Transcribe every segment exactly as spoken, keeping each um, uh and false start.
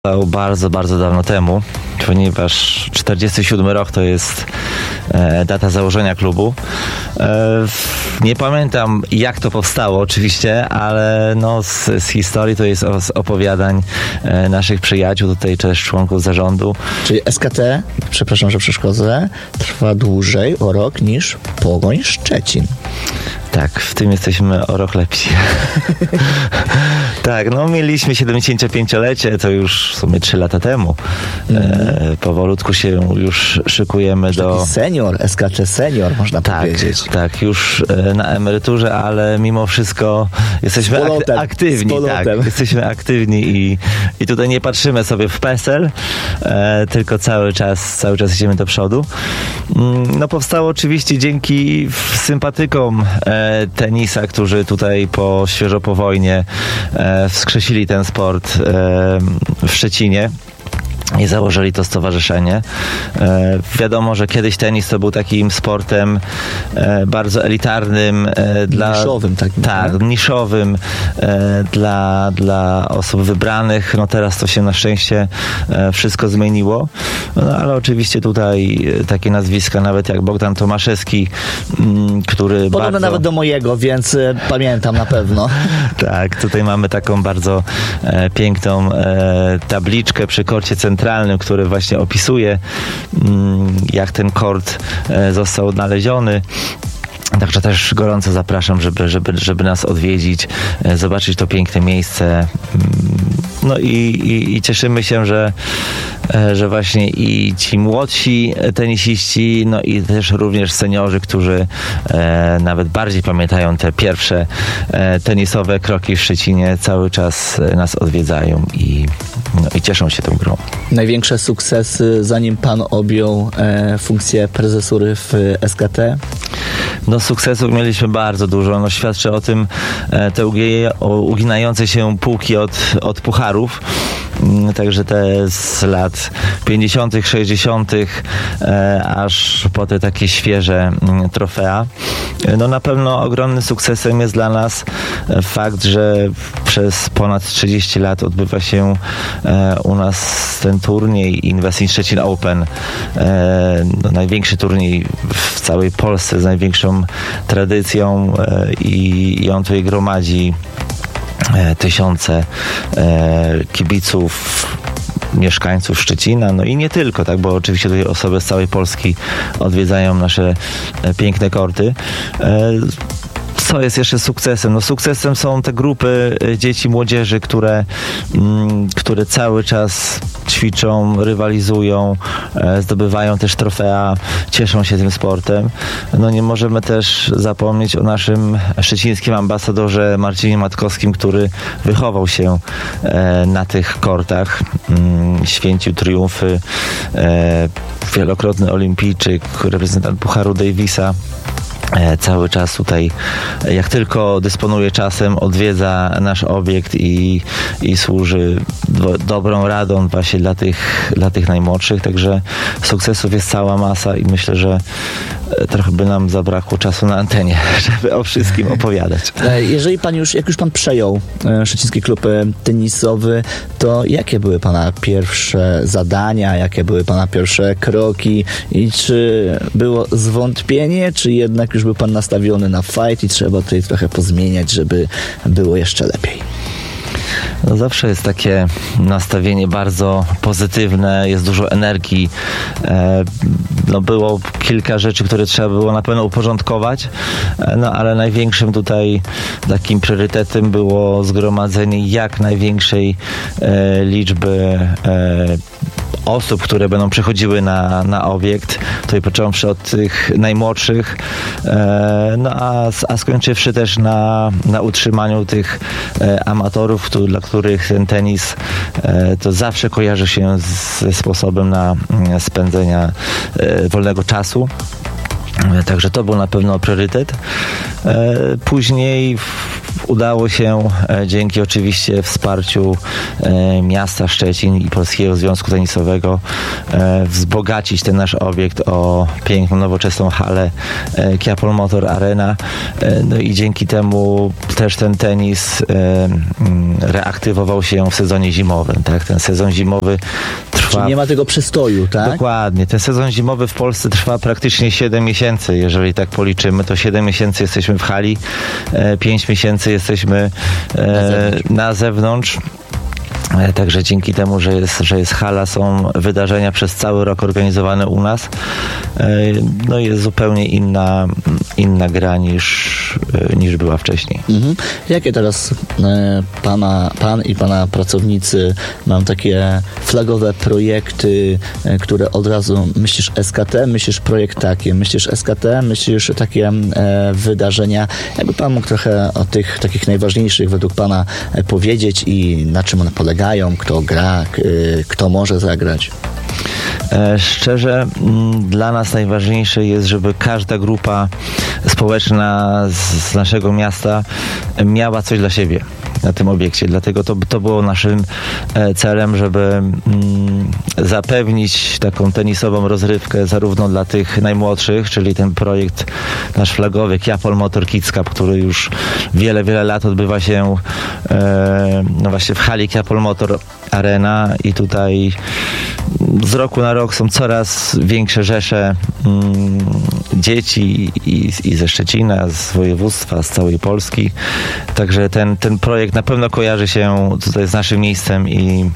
Bardzo, bardzo dawno temu, ponieważ czterdziesty siódmy rok to jest e, data założenia klubu. E, nie pamiętam, jak to powstało oczywiście, ale no, z, z historii to jest z opowiadań e, naszych przyjaciół, tutaj też członków zarządu. Czyli S K T, przepraszam, że przeszkodzę, trwa dłużej o rok niż Pogoń Szczecin. Tak, w tym jesteśmy o rok lepsi. Tak, no mieliśmy siedemdziesięciopięciolecie, to już w sumie trzy lata temu. Mm. E, powolutku się już szykujemy do... Taki senior, S K T senior, można tak, powiedzieć. Tak, już e, na emeryturze, ale mimo wszystko jesteśmy polotem, ak- aktywni. Tak, jesteśmy aktywni i, i tutaj nie patrzymy sobie w PESEL, e, tylko cały czas, cały czas idziemy do przodu. Mm, no powstało oczywiście dzięki sympatykom e, tenisa, którzy tutaj po świeżo po wojnie e, wskrzesili ten sport e, w Szczecinie i założyli to stowarzyszenie. E, wiadomo, że kiedyś tenis to był takim sportem e, bardzo elitarnym. E, dla, niszowym takim. Tak, tak? niszowym e, dla, dla osób wybranych. No teraz to się na szczęście e, wszystko zmieniło. No ale oczywiście tutaj e, takie nazwiska nawet jak Bogdan Tomaszewski, m, który podobne bardzo... nawet do mojego, więc e, pamiętam na pewno. Tak, tutaj mamy taką bardzo e, piękną e, tabliczkę przy korcie centralnym, który właśnie opisuje, jak ten kort został odnaleziony. Także też gorąco zapraszam, żeby, żeby, żeby nas odwiedzić, zobaczyć to piękne miejsce. No i, i, i cieszymy się, że, że właśnie i ci młodsi tenisiści, no i też również seniorzy, którzy e, nawet bardziej pamiętają te pierwsze e, tenisowe kroki w Szczecinie, cały czas nas odwiedzają i, no, i cieszą się tą grą. Największe sukcesy, zanim pan objął e, funkcję prezesury w S K T? No sukcesów mieliśmy bardzo dużo. No, świadczy o tym e, te ugie, o, uginające się półki od, od pucharów. Także te z lat pięćdziesiątych, sześćdziesiątych e, aż po te takie świeże m, trofea. No na pewno ogromnym sukcesem jest dla nas fakt, że przez ponad trzydzieści lat odbywa się e, u nas ten turniej Inwest in Szczecin Open. E, no, największy turniej w całej Polsce z największą tradycją e, i, i on tutaj gromadzi e, tysiące e, kibiców, mieszkańców Szczecina, no i nie tylko, tak, bo oczywiście tutaj osoby z całej Polski odwiedzają nasze e, piękne korty. E, Co jest jeszcze sukcesem? No sukcesem są te grupy dzieci, młodzieży, które, mm, które cały czas ćwiczą, rywalizują, e, zdobywają też trofea, cieszą się tym sportem. No nie możemy też zapomnieć o naszym szczecińskim ambasadorze Marcinie Matkowskim, który wychował się e, na tych kortach, mm, święcił triumfy, e, wielokrotny olimpijczyk, reprezentant Pucharu Davisa. Cały czas tutaj, jak tylko dysponuje czasem, odwiedza nasz obiekt i, i służy do, dobrą radą właśnie dla tych, dla tych najmłodszych. Także sukcesów jest cała masa i myślę, że trochę by nam zabrakło czasu na antenie, żeby o wszystkim opowiadać. Jeżeli pan już, jak już pan przejął Szczeciński Klub Tenisowy, to jakie były pana pierwsze zadania, jakie były pana pierwsze kroki i czy było zwątpienie, czy jednak już był pan nastawiony na fight i trzeba tutaj trochę pozmieniać, żeby było jeszcze lepiej? No zawsze jest takie nastawienie bardzo pozytywne, jest dużo energii. E, no było kilka rzeczy, które trzeba było na pewno uporządkować, e, no ale największym tutaj takim priorytetem było zgromadzenie jak największej e, liczby e, osób, które będą przychodziły na, na obiekt, tutaj począwszy od tych najmłodszych, e, no a, a skończywszy też na, na utrzymaniu tych e, amatorów, który, dla których ten tenis e, to zawsze kojarzy się z, ze sposobem na e, spędzenia e, wolnego czasu. Także to był na pewno priorytet. Później udało się e, dzięki oczywiście wsparciu e, miasta Szczecin i Polskiego Związku Tenisowego e, wzbogacić ten nasz obiekt o piękną, nowoczesną halę e, Kiapol Motor Arena. E, no i dzięki temu też ten tenis e, m, reaktywował się w sezonie zimowym. Tak? Ten sezon zimowy trwa... Czyli nie ma tego przystoju, tak? Dokładnie. Ten sezon zimowy w Polsce trwa praktycznie siedem miesięcy. Jeżeli tak policzymy, to siedem miesięcy jesteśmy w hali, pięć miesięcy jesteśmy e, na zewnątrz. Na zewnątrz. Także dzięki temu, że jest, że jest hala, są wydarzenia przez cały rok organizowane u nas. No jest zupełnie inna, inna gra niż, niż była wcześniej. Mhm. Jakie teraz pana, pan i pana pracownicy mają takie flagowe projekty, które od razu myślisz S K T, myślisz projekt taki, myślisz S K T, myślisz takie e, wydarzenia. Jakby pan mógł trochę o tych takich najważniejszych według pana powiedzieć i na czym one polegają? Kto gra, kto może zagrać? Szczerze, dla nas najważniejsze jest, żeby każda grupa społeczna z naszego miasta miała coś dla siebie na tym obiekcie. Dlatego to, to było naszym celem, żeby mm, zapewnić taką tenisową rozrywkę zarówno dla tych najmłodszych, czyli ten projekt nasz flagowy Kiapol Motor Kids Cup, który już wiele, wiele lat odbywa się e, no właśnie w hali Kiapol Motor Arena i tutaj z roku na rok są coraz większe rzesze mm, dzieci i, i ze Szczecina, z województwa, z całej Polski. Także ten, ten projekt na pewno kojarzy się tutaj z naszym miejscem i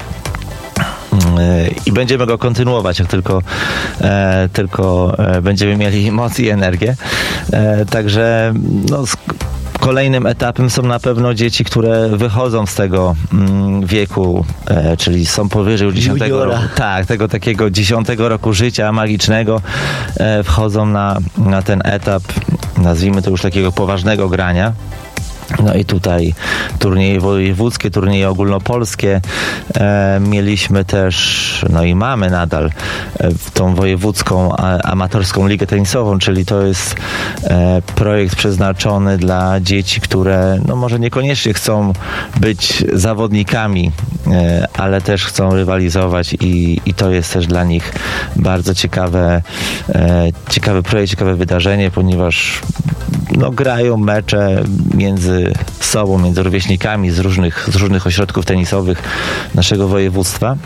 i będziemy go kontynuować, jak tylko, e, tylko e, będziemy mieli moc i energię. E, także no, z, kolejnym etapem są na pewno dzieci, które wychodzą z tego mm, wieku, e, czyli są powyżej dziesiątego roku. Tak, tego takiego dziesiątego roku życia magicznego, e, wchodzą na, na ten etap, nazwijmy to już takiego poważnego grania. No i tutaj turnieje wojewódzkie, turnieje ogólnopolskie. E, mieliśmy też, no i mamy nadal e, tą wojewódzką a, amatorską ligę tenisową, czyli to jest e, projekt przeznaczony dla dzieci, które no może niekoniecznie chcą być zawodnikami, e, ale też chcą rywalizować i, i to jest też dla nich bardzo ciekawe, e, ciekawy projekt, ciekawe wydarzenie, ponieważ no, grają mecze między sobą, między rówieśnikami z różnych, z różnych ośrodków tenisowych naszego województwa.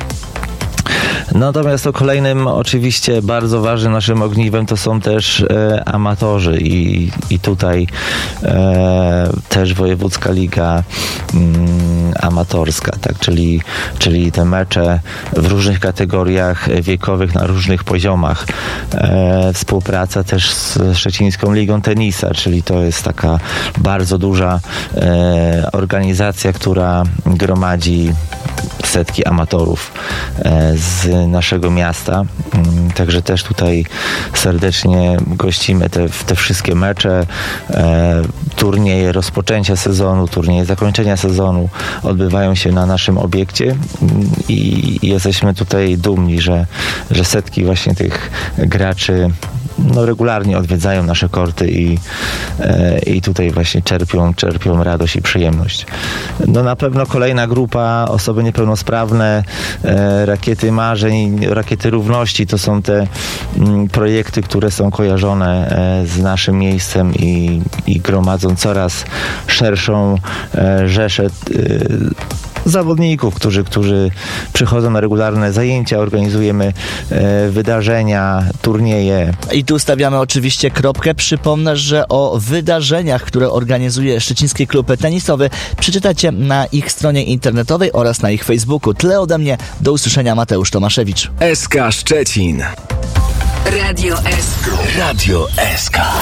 Natomiast to kolejnym oczywiście bardzo ważnym naszym ogniwem to są też e, amatorzy i, i tutaj e, też Wojewódzka Liga mm, Amatorska, tak, czyli, czyli te mecze w różnych kategoriach wiekowych na różnych poziomach. E, współpraca też z Szczecińską Ligą Tenisa, czyli to jest taka bardzo duża e, organizacja, która gromadzi setki amatorów e, z naszego miasta. Także też tutaj serdecznie gościmy te, te wszystkie mecze, e, turnieje rozpoczęcia sezonu, turnieje zakończenia sezonu odbywają się na naszym obiekcie i, i jesteśmy tutaj dumni, że, że setki właśnie tych graczy no, regularnie odwiedzają nasze korty i, e, i tutaj właśnie czerpią, czerpią radość i przyjemność. No na pewno kolejna grupa, osoby niepełnosprawne, e, rakiety marzeń, rakiety równości, to są te m, projekty, które są kojarzone e, z naszym miejscem i, i gromadzą coraz szerszą e, rzeszę e, zawodników, którzy, którzy przychodzą na regularne zajęcia, organizujemy e, wydarzenia, turnieje. I tu stawiamy oczywiście kropkę. Przypomnę, że o wydarzeniach, które organizuje Szczeciński Klub Tenisowy, przeczytacie na ich stronie internetowej oraz na ich Facebooku. Tyle ode mnie. Do usłyszenia, Mateusz Tomaszewicz. S K Szczecin. Radio S K. Radio S K.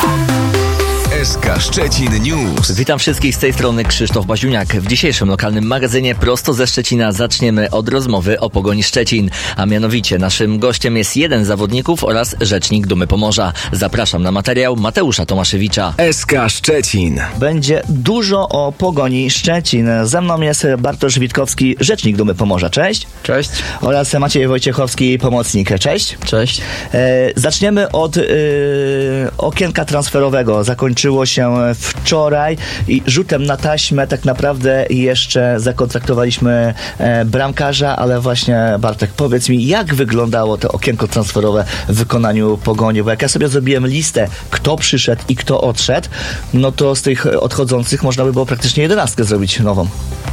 S K Szczecin News. Witam wszystkich, z tej strony Krzysztof Baziuniak. W dzisiejszym lokalnym magazynie prosto ze Szczecina zaczniemy od rozmowy o Pogoni Szczecin, a mianowicie naszym gościem jest jeden z zawodników oraz rzecznik Dumy Pomorza. Zapraszam na materiał Mateusza Tomaszewicza. S K Szczecin. Będzie dużo o Pogoni Szczecin. Ze mną jest Bartosz Witkowski, rzecznik Dumy Pomorza. Cześć. Cześć. Oraz Maciej Wojciechowski, pomocnik. Cześć. Cześć. E, zaczniemy od e, okienka transferowego. Zakończyło wydarzyło się wczoraj i rzutem na taśmę tak naprawdę jeszcze zakontraktowaliśmy e, bramkarza, ale właśnie Bartek, powiedz mi, jak wyglądało to okienko transferowe w wykonaniu Pogoni, bo jak ja sobie zrobiłem listę, kto przyszedł i kto odszedł, no to z tych odchodzących można by było praktycznie jedenastkę zrobić nową.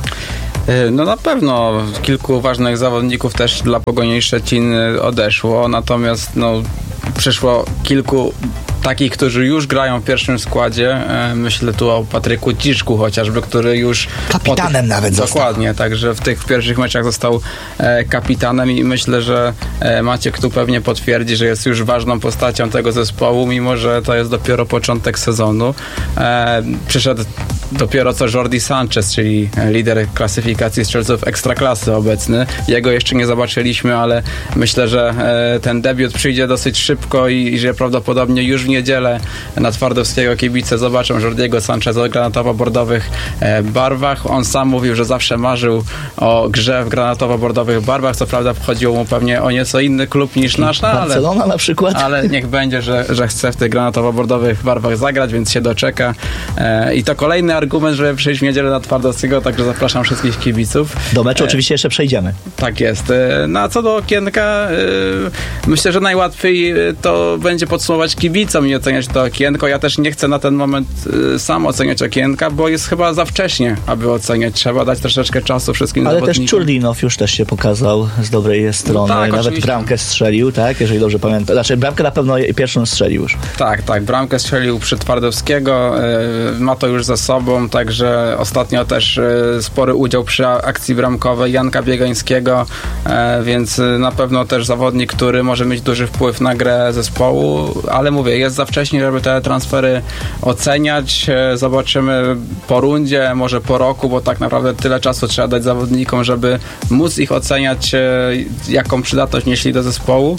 No na pewno kilku ważnych zawodników też dla Pogoni Szczecin odeszło, natomiast no, przyszło kilku takich, którzy już grają w pierwszym składzie. Myślę tu o Patryku Ciszku chociażby, który już... Kapitanem tych, nawet został. Dokładnie, także w tych pierwszych meczach został e, kapitanem i myślę, że e, Maciek tu pewnie potwierdzi, że jest już ważną postacią tego zespołu, mimo że to jest dopiero początek sezonu. E, przyszedł dopiero co Jordi Sanchez, czyli lider klasyfikacji strzelców ekstraklasy obecny. Jego jeszcze nie zobaczyliśmy, ale myślę, że e, ten debiut przyjdzie dosyć szybko i, i że prawdopodobnie już w niedzielę na Twardowskiego kibice zobaczą Jordiego Sancheza w granatowo-bordowych e, barwach. On sam mówił, że zawsze marzył o grze w granatowo-bordowych barwach. Co prawda chodziło mu pewnie o nieco inny klub niż nasz, no, ale, Barcelona na przykład. ale niech będzie, że, że chce w tych granatowo-bordowych barwach zagrać, więc się doczeka. E, I to kolejny argument, żeby przyjść w niedzielę na Twardowskiego, także zapraszam wszystkich kibiców. Do meczu e, oczywiście jeszcze przejdziemy. Tak jest. E, no a co do okienka, e, myślę, że najłatwiej to będzie podsumować kibicom i oceniać to okienko. Ja też nie chcę na ten moment y, sam oceniać okienka, bo jest chyba za wcześnie, aby oceniać. Trzeba dać troszeczkę czasu wszystkim Ale zawodnikom. też Czurlinow już też się pokazał z dobrej strony. Tak, Nawet oczywiście. bramkę strzelił, tak? Jeżeli dobrze pamiętam. Znaczy bramkę na pewno pierwszą strzelił już. Tak, tak. Bramkę strzelił przy Twardowskiego. Y, ma to już za sobą, także ostatnio też y, spory udział przy akcji bramkowej Janka Biegańskiego, y, więc y, na pewno też zawodnik, który może mieć duży wpływ na grę zespołu, ale mówię, jest za wcześnie, żeby te transfery oceniać. Zobaczymy po rundzie, może po roku, bo tak naprawdę tyle czasu trzeba dać zawodnikom, żeby móc ich oceniać, jaką przydatność nieśli do zespołu.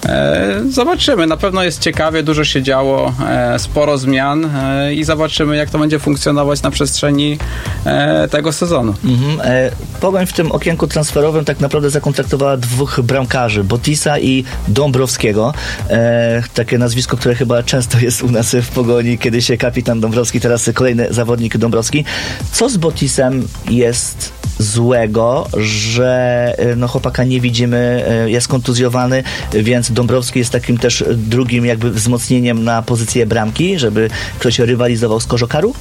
Zobaczymy. Na pewno jest ciekawie, dużo się działo, sporo zmian i zobaczymy, jak to będzie funkcjonować na przestrzeni tego sezonu. Mhm. Pogoń w tym okienku transferowym tak naprawdę zakontraktowała dwóch bramkarzy, Botisa i Dąbrowskiego. E, takie nazwisko, które chyba często jest u nas w Pogoni, kiedyś kapitan Dąbrowski, teraz kolejny zawodnik Dąbrowski. Co z Botisem jest złego, że no, chłopaka nie widzimy, jest kontuzjowany, więc Dąbrowski jest takim też drugim jakby wzmocnieniem na pozycję bramki, żeby ktoś rywalizował z Kożokaru?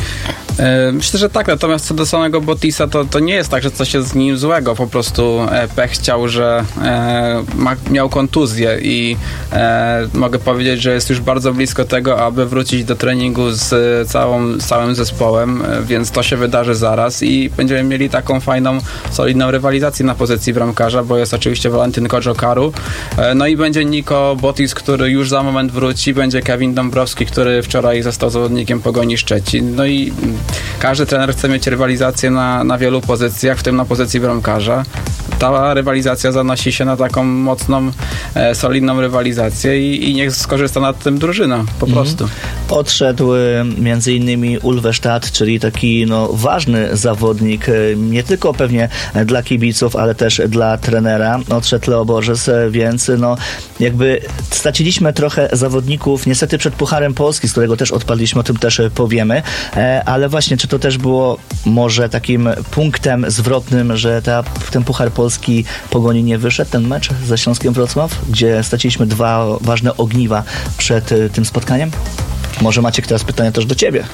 Myślę, że tak, natomiast co do samego Botisa, to, to nie jest tak, że coś jest z nim złego, po prostu e, pech chciał, że e, ma, miał kontuzję i e, mogę powiedzieć, że jest już bardzo blisko tego, aby wrócić do treningu z całą, z całym zespołem, e, więc to się wydarzy zaraz i będziemy mieli taką fajną, solidną rywalizację na pozycji bramkarza, bo jest oczywiście Walentyn Kożokaru, e, no i będzie Niko Botis, który już za moment wróci, będzie Kevin Dąbrowski, który wczoraj został zawodnikiem Pogoni Szczecin, no i każdy trener chce mieć rywalizację na, na wielu pozycjach, w tym na pozycji bramkarza. Ta rywalizacja zanosi się na taką mocną, e, solidną rywalizację i, i niech skorzysta nad tym drużyna, po mhm. prostu. Odszedł e, między innymi Ulwestad, czyli taki no, ważny zawodnik, e, nie tylko pewnie dla kibiców, ale też dla trenera. Odszedł Leo Borges, e, więc no, jakby straciliśmy trochę zawodników, niestety przed Pucharem Polski, z którego też odpadliśmy, o tym też powiemy, e, ale właśnie, czy to też było może takim punktem zwrotnym, że ta, ten Puchar Polski Pogoni nie wyszedł, ten mecz ze Śląskiem Wrocław, gdzie straciliśmy dwa ważne ogniwa przed y, tym spotkaniem? Może Maciek, teraz pytanie też do ciebie.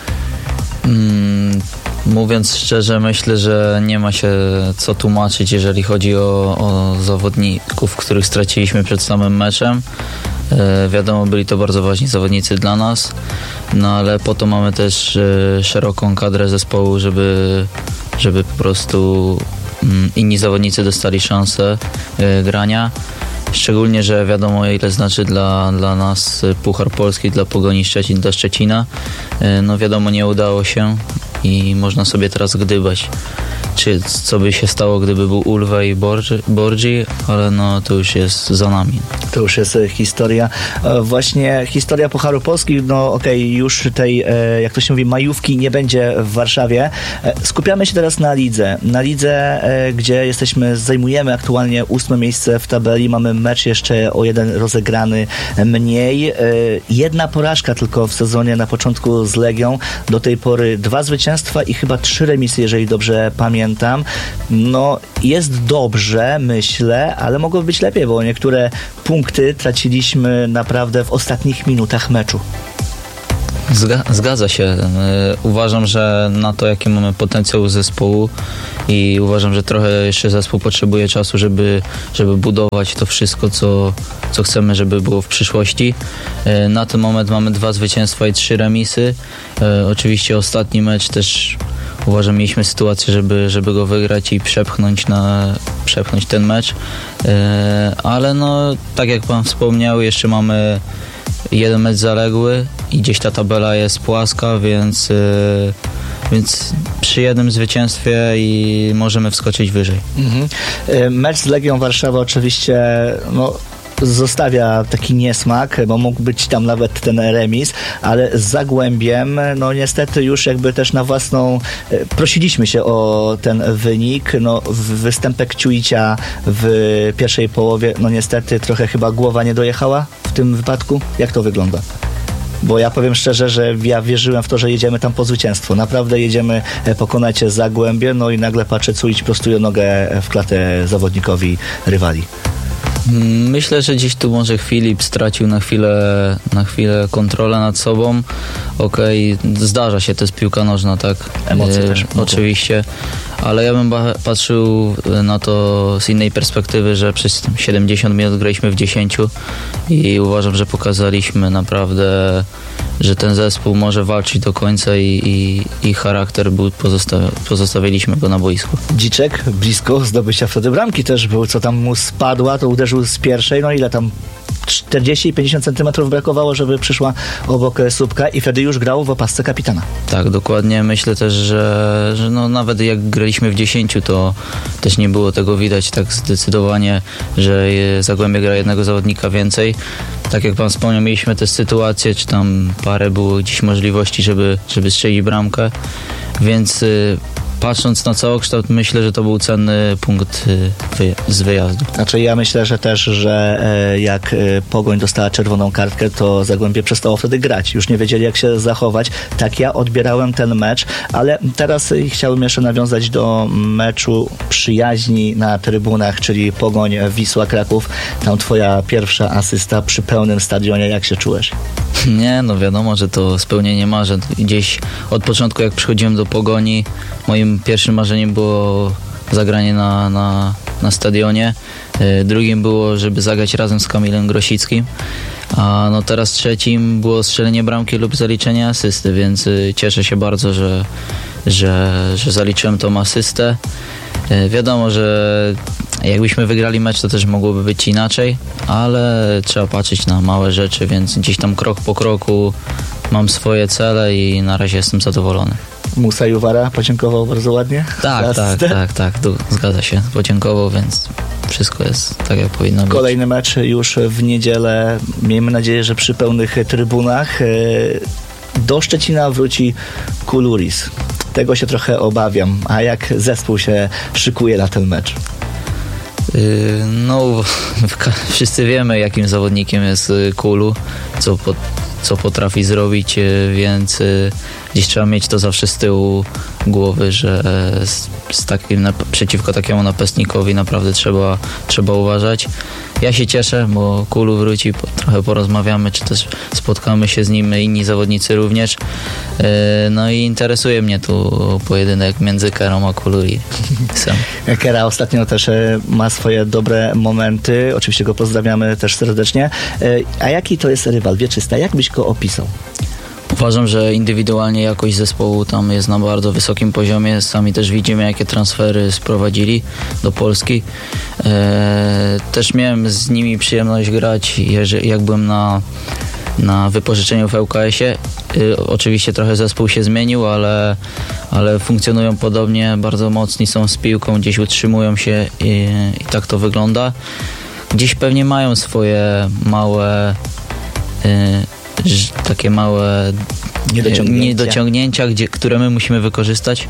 Mm, mówiąc szczerze, myślę, że nie ma się co tłumaczyć, jeżeli chodzi o, o zawodników, których straciliśmy przed samym meczem. E, wiadomo, byli to bardzo ważni zawodnicy dla nas, no ale po to mamy też e, szeroką kadrę zespołu, żeby, żeby po prostu mm, inni zawodnicy dostali szansę e, grania. Szczególnie, że wiadomo, ile znaczy dla, dla nas Puchar Polski, dla Pogoni Szczecin, dla Szczecina. E, no wiadomo, nie udało się i można sobie teraz gdybać. czy co by się stało, gdyby był Ulwe i Borgi, ale no to już jest za nami. To już jest historia. Właśnie historia Pucharu Polski, no okej, okay, już tej, jak to się mówi, majówki nie będzie w Warszawie. Skupiamy się teraz na lidze. Na lidze, gdzie jesteśmy, zajmujemy aktualnie ósme miejsce w tabeli. Mamy mecz jeszcze o jeden rozegrany mniej. Jedna porażka tylko w sezonie na początku z Legią. Do tej pory dwa zwycięstwa i chyba trzy remisy, jeżeli dobrze pamiętam. No, jest dobrze, myślę, ale mogło być lepiej, bo niektóre punkty traciliśmy naprawdę w ostatnich minutach meczu. Zgadza się. Uważam, że na to, jaki mamy potencjał zespołu i uważam, że trochę jeszcze zespół potrzebuje czasu, żeby, żeby budować to wszystko, co, co chcemy, żeby było w przyszłości. Na ten moment mamy dwa zwycięstwa i trzy remisy. Oczywiście ostatni mecz też uważam, mieliśmy sytuację, żeby, żeby go wygrać i przepchnąć, na, przepchnąć ten mecz. Ale no, tak jak pan wspomniał, jeszcze mamy jeden mecz zaległy i gdzieś ta tabela jest płaska, więc, yy, więc przy jednym zwycięstwie i możemy wskoczyć wyżej. Mhm. Mecz z Legią Warszawa oczywiście no, zostawia taki niesmak, bo mógł być tam nawet ten remis, ale z Zagłębiem, no niestety już jakby też na własną, prosiliśmy się o ten wynik, no występek Ciuicia w pierwszej połowie, no niestety trochę chyba głowa nie dojechała w tym wypadku. Jak to wygląda? Bo ja powiem szczerze, że ja wierzyłem w to, że jedziemy tam po zwycięstwo. Naprawdę jedziemy pokonać Zagłębie, no i nagle patrzę, Ciuić prostuje nogę w klatę zawodnikowi rywali. Myślę, że gdzieś tu może Filip stracił na chwilę, na chwilę kontrolę nad sobą. Okej, okay, zdarza się, to jest piłka nożna, tak? Emocje e, też. Oczywiście, ale ja bym ba- patrzył na to z innej perspektywy, że przez siedemdziesiąt minut graliśmy w dziesięciu i uważam, że pokazaliśmy naprawdę, że ten zespół może walczyć do końca i, i, i charakter był, pozosta- pozostawiliśmy go na boisku. Dziczek blisko zdobycia wtedy bramki też był, co tam mu spadła, to uderzył z pierwszej, no ile tam czterdzieści pięćdziesiąt centymetrów brakowało, żeby przyszła obok słupka i wtedy już grał w opasce kapitana. Tak, dokładnie. Myślę też, że, że no nawet jak graliśmy w dziesięciu, to też nie było tego widać tak zdecydowanie, że Zagłębie gra jednego zawodnika więcej. Tak jak pan wspomniał, mieliśmy też sytuację, czy tam parę było gdzieś możliwości, żeby, żeby strzelić bramkę, więc patrząc na całokształt, myślę, że to był cenny punkt wyja- z wyjazdu. Znaczy ja myślę, że też, że jak Pogoń dostała czerwoną kartkę, to Zagłębie przestało wtedy grać. Już nie wiedzieli, jak się zachować. Tak ja odbierałem ten mecz, ale teraz chciałbym jeszcze nawiązać do meczu przyjaźni na trybunach, czyli Pogoń Wisła Kraków. Tam twoja pierwsza asysta przy pełnym stadionie. Jak się czułeś? Nie, no wiadomo, że to spełnienie marzeń. Gdzieś od początku, jak przychodziłem do Pogoni, moim pierwszym marzeniem było zagranie na, na, na stadionie. Drugim było, żeby zagrać razem z Kamilem Grosickim. A no teraz trzecim było strzelenie bramki lub zaliczenie asysty, więc cieszę się bardzo, że, że, że zaliczyłem tą asystę. Wiadomo, że jakbyśmy wygrali mecz, to też mogłoby być inaczej, ale trzeba patrzeć na małe rzeczy, więc gdzieś tam krok po kroku mam swoje cele i na razie jestem zadowolony. Musa Juwara podziękował bardzo ładnie? Tak, tak, tak, tak, tu zgadza się. Podziękował, więc wszystko jest tak, jak powinno być. Kolejny mecz już w niedzielę. Miejmy nadzieję, że przy pełnych trybunach. Do Szczecina wróci Kuluris. Tego się trochę obawiam. A jak zespół się szykuje na ten mecz? No, wszyscy wiemy, jakim zawodnikiem jest Kulu, co, po, co potrafi zrobić, więc gdzieś trzeba mieć to zawsze z tyłu głowy, że z, z takim, przeciwko takiemu napastnikowi naprawdę trzeba, trzeba uważać. Ja się cieszę, bo Kulu wróci, po, trochę porozmawiamy, czy też spotkamy się z nim, inni zawodnicy również. No i interesuje mnie tu pojedynek między Kerą a Kulurisem. Kera ostatnio też ma swoje dobre momenty, oczywiście go pozdrawiamy też serdecznie. A jaki to jest rywal wieczysta? Jak byś go opisał? Uważam, że indywidualnie jakość zespołu tam jest na bardzo wysokim poziomie. Sami też widzimy, jakie transfery sprowadzili do Polski. Eee, też miałem z nimi przyjemność grać, jeżeli, jak byłem na, na wypożyczeniu w L K S-ie. Y, oczywiście trochę zespół się zmienił, ale, ale funkcjonują podobnie, bardzo mocni są z piłką, gdzieś utrzymują się i, i tak to wygląda. Gdzieś pewnie mają swoje małe y, ż, takie małe Niedociągnięcia, niedociągnięcia gdzie, które my musimy wykorzystać.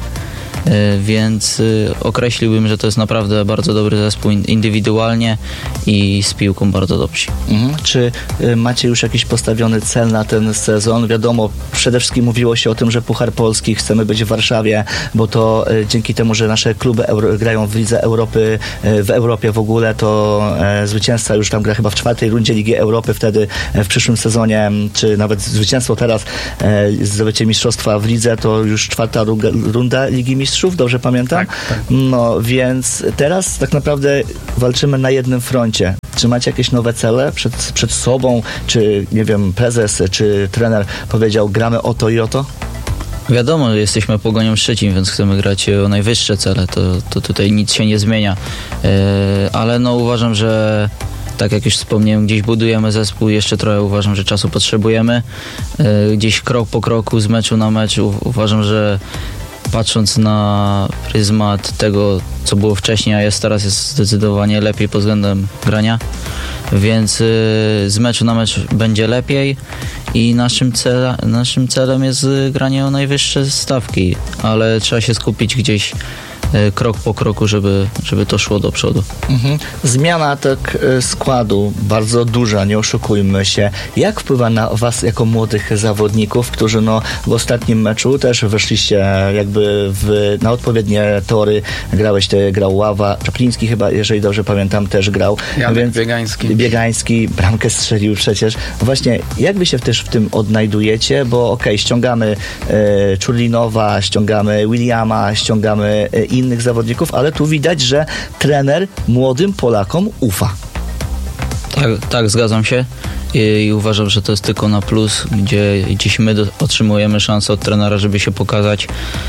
Więc określiłbym, że to jest naprawdę bardzo dobry zespół indywidualnie i z piłką bardzo dobrzy. Mhm. Czy macie już jakiś postawiony cel na ten sezon? Wiadomo, przede wszystkim mówiło się o tym, że Puchar Polski chcemy być w Warszawie, bo to dzięki temu, że nasze kluby Euro, grają w Lidze Europy, w Europie w ogóle, to zwycięzca już tam gra chyba w czwartej rundzie Ligi Europy, wtedy w przyszłym sezonie, czy nawet zwycięstwo teraz, zdobycie mistrzostwa w lidze, to już czwarta runda Ligi Mistrzów. Dobrze pamiętam? Tak, tak. No, więc teraz tak naprawdę walczymy na jednym froncie. Czy macie jakieś nowe cele przed, przed sobą? Czy, nie wiem, prezes, czy trener powiedział, gramy o to i o to? Wiadomo, jesteśmy Pogonią Szczecin, więc chcemy grać o najwyższe cele. To, to tutaj nic się nie zmienia. Yy, ale no uważam, że tak jak już wspomniałem, gdzieś budujemy zespół, jeszcze trochę uważam, że czasu potrzebujemy. Yy, gdzieś krok po kroku, z meczu na mecz u, uważam, że patrząc na pryzmat tego, co było wcześniej, a jest teraz, jest zdecydowanie lepiej pod względem grania, więc yy, z meczu na mecz będzie lepiej i naszym, cel, naszym celem jest granie o najwyższe stawki, ale trzeba się skupić gdzieś yy, krok po kroku, żeby, żeby to szło do przodu. Mhm. Zmiana tak składu bardzo duża, nie oszukujmy się. Jak wpływa na was jako młodych zawodników, którzy no w ostatnim meczu też weszliście jakby w, na odpowiednie tory. Grałeś, ty grał Ława, Czapliński chyba, jeżeli dobrze pamiętam, też grał. Janek Więc Biegański. Biegański, bramkę strzelił przecież. Właśnie, jak wy się też w tym odnajdujecie, bo okej, okay, ściągamy e, Czurlinowa, ściągamy Williama, ściągamy e, innych zawodników, ale tu widać, że trener młodym Polakom ufa. Tak, tak, zgadzam się i, i uważam, że to jest tylko na plus, gdzie dziś my do, otrzymujemy szansę od trenera, żeby się pokazać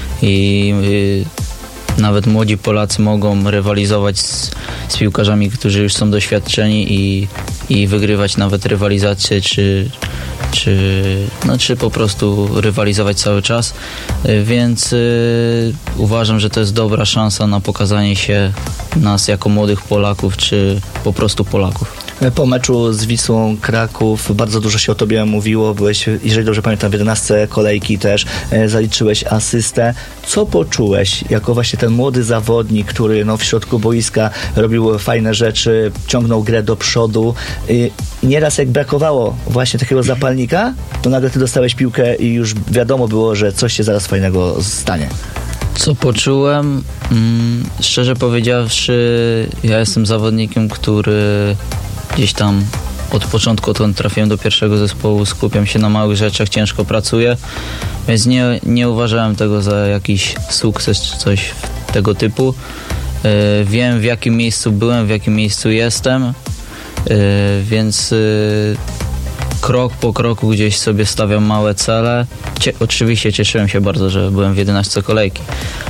i, i nawet młodzi Polacy mogą rywalizować z, z piłkarzami, którzy już są doświadczeni i, i wygrywać nawet rywalizację, czy, czy, no, czy po prostu rywalizować cały czas, więc y, uważam, że to jest dobra szansa na pokazanie się nas jako młodych Polaków, czy po prostu Polaków. Po meczu z Wisłą Kraków bardzo dużo się o tobie mówiło. Byłeś, jeżeli dobrze pamiętam, w jedenastce kolejki też e, zaliczyłeś asystę. Co poczułeś jako właśnie ten młody zawodnik, który no, w środku boiska robił fajne rzeczy, ciągnął grę do przodu. I nieraz jak brakowało właśnie takiego zapalnika, to nagle ty dostałeś piłkę i już wiadomo było, że coś się zaraz fajnego stanie. Co poczułem? Mm, szczerze powiedziawszy, ja jestem zawodnikiem, który gdzieś tam od początku, odkąd trafiłem do pierwszego zespołu, skupiam się na małych rzeczach, ciężko pracuję, więc nie, nie uważałem tego za jakiś sukces czy coś tego typu. Yy, wiem, w jakim miejscu byłem, w jakim miejscu jestem, yy, więc yy, krok po kroku gdzieś sobie stawiam małe cele. Cie- oczywiście cieszyłem się bardzo, że byłem w jedenastce kolejki,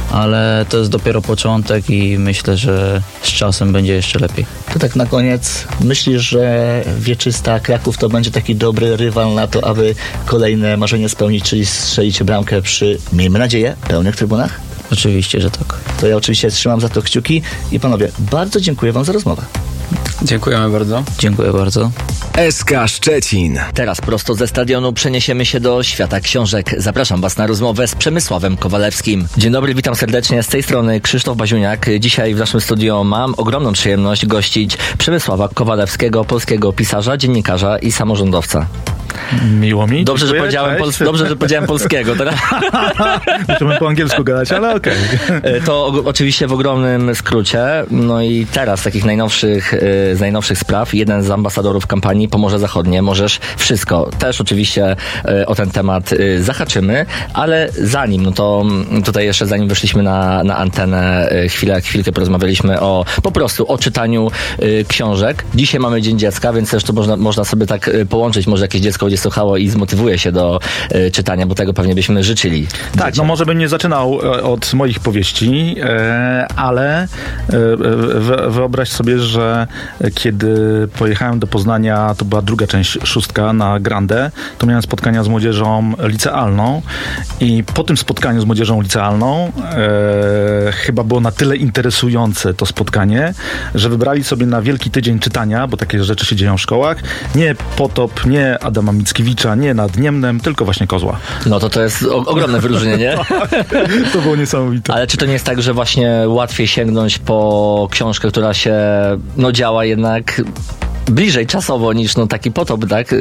ale to jest dopiero początek i myślę, że z czasem będzie jeszcze lepiej. To tak na koniec, myślisz, że Wieczysta Kraków to będzie taki dobry rywal na to, aby kolejne marzenie spełnić, czyli strzelić bramkę przy, miejmy nadzieję, pełnych trybunach? Oczywiście, że tak. To ja oczywiście trzymam za to kciuki i panowie, bardzo dziękuję wam za rozmowę. Dziękujemy bardzo. Dziękuję bardzo. S K Szczecin. Teraz prosto ze stadionu przeniesiemy się do świata książek. Zapraszam Was na rozmowę z Przemysławem Kowalewskim. Dzień dobry, witam serdecznie. Z tej strony Krzysztof Baziuniak. Dzisiaj w naszym studio mam ogromną przyjemność gościć Przemysława Kowalewskiego, polskiego pisarza, dziennikarza i samorządowca. Miło mi. Dobrze, że Dziękuję, powiedziałem, pol- dobrze, że powiedziałem polskiego. Teraz. Możemy po angielsku gadać, ale okej. Okay. To o, oczywiście w ogromnym skrócie. No i teraz z takich najnowszych, z najnowszych spraw, jeden z ambasadorów kampanii Pomorze Zachodnie. Możesz wszystko. Też oczywiście o ten temat zahaczymy, ale zanim, no to tutaj jeszcze zanim weszliśmy na, na antenę, chwilę, chwilkę porozmawialiśmy o po prostu o czytaniu książek. Dzisiaj mamy Dzień Dziecka, więc też to można, można sobie tak połączyć. Może jakieś dziecko będzie wysłuchało i zmotywuje się do y, czytania, bo tego pewnie byśmy życzyli. Tak, dzieciom. no może bym nie zaczynał e, od moich powieści, e, ale e, w, wyobraź sobie, że kiedy pojechałem do Poznania, to była druga część szóstka na Grande, to miałem spotkania z młodzieżą licealną i po tym spotkaniu z młodzieżą licealną e, chyba było na tyle interesujące to spotkanie, że wybrali sobie na Wielki Tydzień Czytania, bo takie rzeczy się dzieją w szkołach, nie Potop, nie Adama Mickiewicza, nie Nad Niemnem, tylko właśnie Kozła. No to to jest o, ogromne wyróżnienie. To było niesamowite. Ale czy to nie jest tak, że właśnie łatwiej sięgnąć po książkę, która się no, działa jednak bliżej czasowo niż no, taki Potop, tak?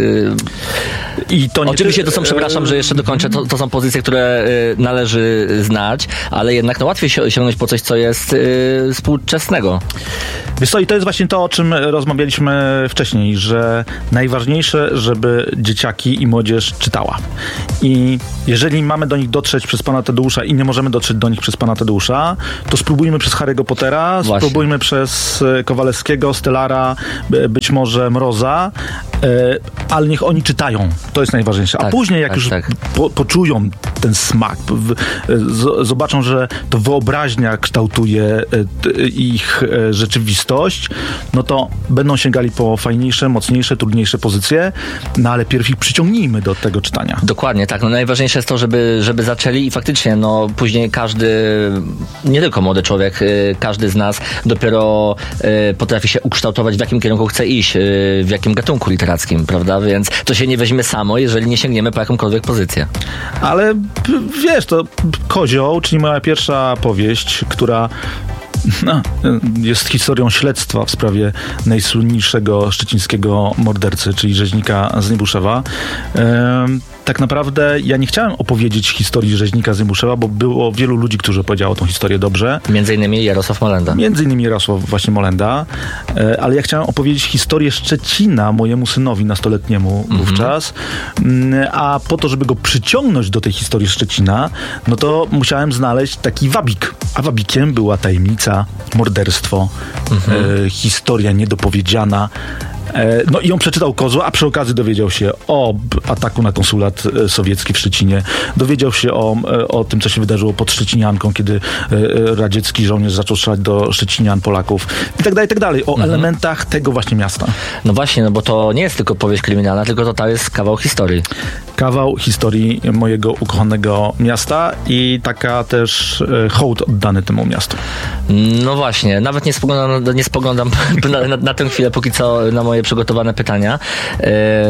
I to nie Oczywiście ty... to są, przepraszam, że jeszcze dokończę, to, to są pozycje, które y, należy znać, ale jednak no, łatwiej się, sięgnąć po coś, co jest y, współczesnego. Wiesz co, i to jest właśnie to, o czym rozmawialiśmy wcześniej, że najważniejsze, żeby dzieciaki i młodzież czytała. I jeżeli mamy do nich dotrzeć przez pana Tadeusza i nie możemy dotrzeć do nich przez pana Tadeusza, to spróbujmy przez Harry'ego Pottera, Właśnie. spróbujmy przez Kowalewskiego, Stellara, być może Mroza, ale niech oni czytają. To jest najważniejsze. A tak, później, jak tak, już tak. Po, poczują ten smak, w, z, zobaczą, że to wyobraźnia kształtuje ich rzeczywistość, no to będą sięgali po fajniejsze, mocniejsze, trudniejsze pozycje, no ale pierw ich przyciągnijmy do tego czytania. Dokładnie, tak. No najważniejsze jest to, żeby, żeby zaczęli i faktycznie, no później każdy, nie tylko młody człowiek, każdy z nas dopiero potrafi się ukształtować, w jakim kierunku chce iść, w jakim gatunku literackim, prawda? Więc to się nie weźmie samo, jeżeli nie sięgniemy po jakąkolwiek pozycję. Ale wiesz, to Kozioł, czyli moja pierwsza powieść, która no, jest historią śledztwa w sprawie najsłynniejszego szczecińskiego mordercy, czyli rzeźnika z Niebuszewa. Ehm, tak naprawdę ja nie chciałem opowiedzieć historii rzeźnika z Niebuszewa, bo było wielu ludzi, którzy opowiedziało tą historię dobrze. Między innymi Jarosław Molenda. Między innymi Jarosław właśnie Molenda. E, ale ja chciałem opowiedzieć historię Szczecina mojemu synowi nastoletniemu mm-hmm. wówczas. A po to, żeby go przyciągnąć do tej historii Szczecina, no to musiałem znaleźć taki wabik. A wabikiem była tajemnica, morderstwo, mm-hmm. e, historia niedopowiedziana. No i on przeczytał Kozła, a przy okazji dowiedział się o ataku na konsulat sowiecki w Szczecinie. Dowiedział się o, o tym, co się wydarzyło pod Szczecinianką, kiedy radziecki żołnierz zaczął strzelać do Szczecinian, Polaków i tak dalej, i tak dalej. O mhm. elementach tego właśnie miasta. No właśnie, no bo to nie jest tylko powieść kryminalna, tylko to, to jest kawał historii. Kawał historii mojego ukochanego miasta i taka też hołd oddany temu miastu. No właśnie, nawet nie spoglądam, nie spoglądam na, na, na tę chwilę, póki co na moje przygotowane pytania. Yy,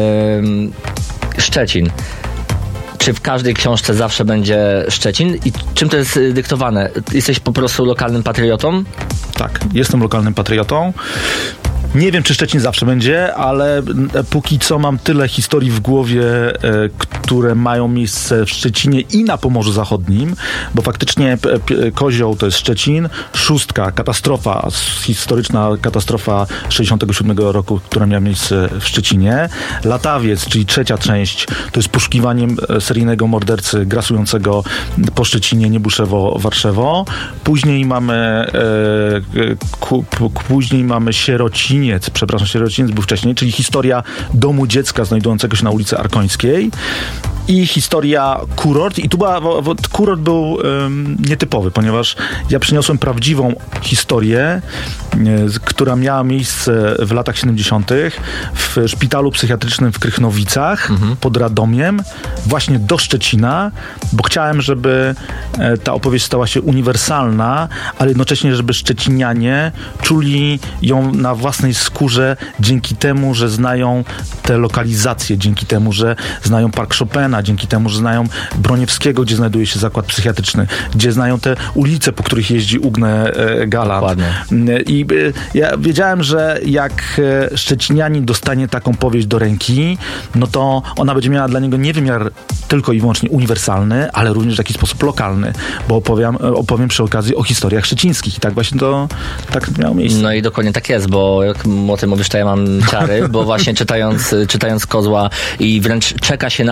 Szczecin. Czy w każdej książce zawsze będzie Szczecin? I czym to jest dyktowane? Jesteś po prostu lokalnym patriotą? Tak, jestem lokalnym patriotą. Nie wiem, czy Szczecin zawsze będzie, ale póki co mam tyle historii w głowie, e, które mają miejsce w Szczecinie i na Pomorzu Zachodnim, bo faktycznie p- p- Kozioł to jest Szczecin, Szóstka, katastrofa, historyczna katastrofa sześćdziesiątego siódmego roku, która miała miejsce w Szczecinie. Latawiec, czyli trzecia część, to jest poszukiwaniem seryjnego mordercy grasującego po Szczecinie, Niebuszewo, Warszewo. Później mamy e, ku, p- później mamy Sierocin, przepraszam, Sierociniec był wcześniej, czyli historia domu dziecka znajdującego się na ulicy Arkońskiej i historia Kurort. I tu była, Kurort był um, nietypowy, ponieważ ja przyniosłem prawdziwą historię, y, która miała miejsce w latach siedemdziesiątych w szpitalu psychiatrycznym w Krychnowicach mhm. pod Radomiem, właśnie do Szczecina, bo chciałem, żeby e, ta opowieść stała się uniwersalna, ale jednocześnie, żeby szczecinianie czuli ją na własnej skórze dzięki temu, że znają te lokalizacje, dzięki temu, że znają Park Chopina, dzięki temu, że znają Broniewskiego, gdzie znajduje się zakład psychiatryczny, gdzie znają te ulice, po których jeździ Ugne e, Galant. Dokładnie. I e, ja wiedziałem, że jak e, szczecinianin dostanie taką powieść do ręki, no to ona będzie miała dla niego nie wymiar tylko i wyłącznie uniwersalny, ale również w jakiś sposób lokalny, bo opowiem, opowiem przy okazji o historiach szczecińskich i tak właśnie to tak miało miejsce. No i dokładnie tak jest, bo jak o tym mówisz, to ja mam ciary, bo właśnie czytając, czytając Kozła i wręcz czeka się na to, żeby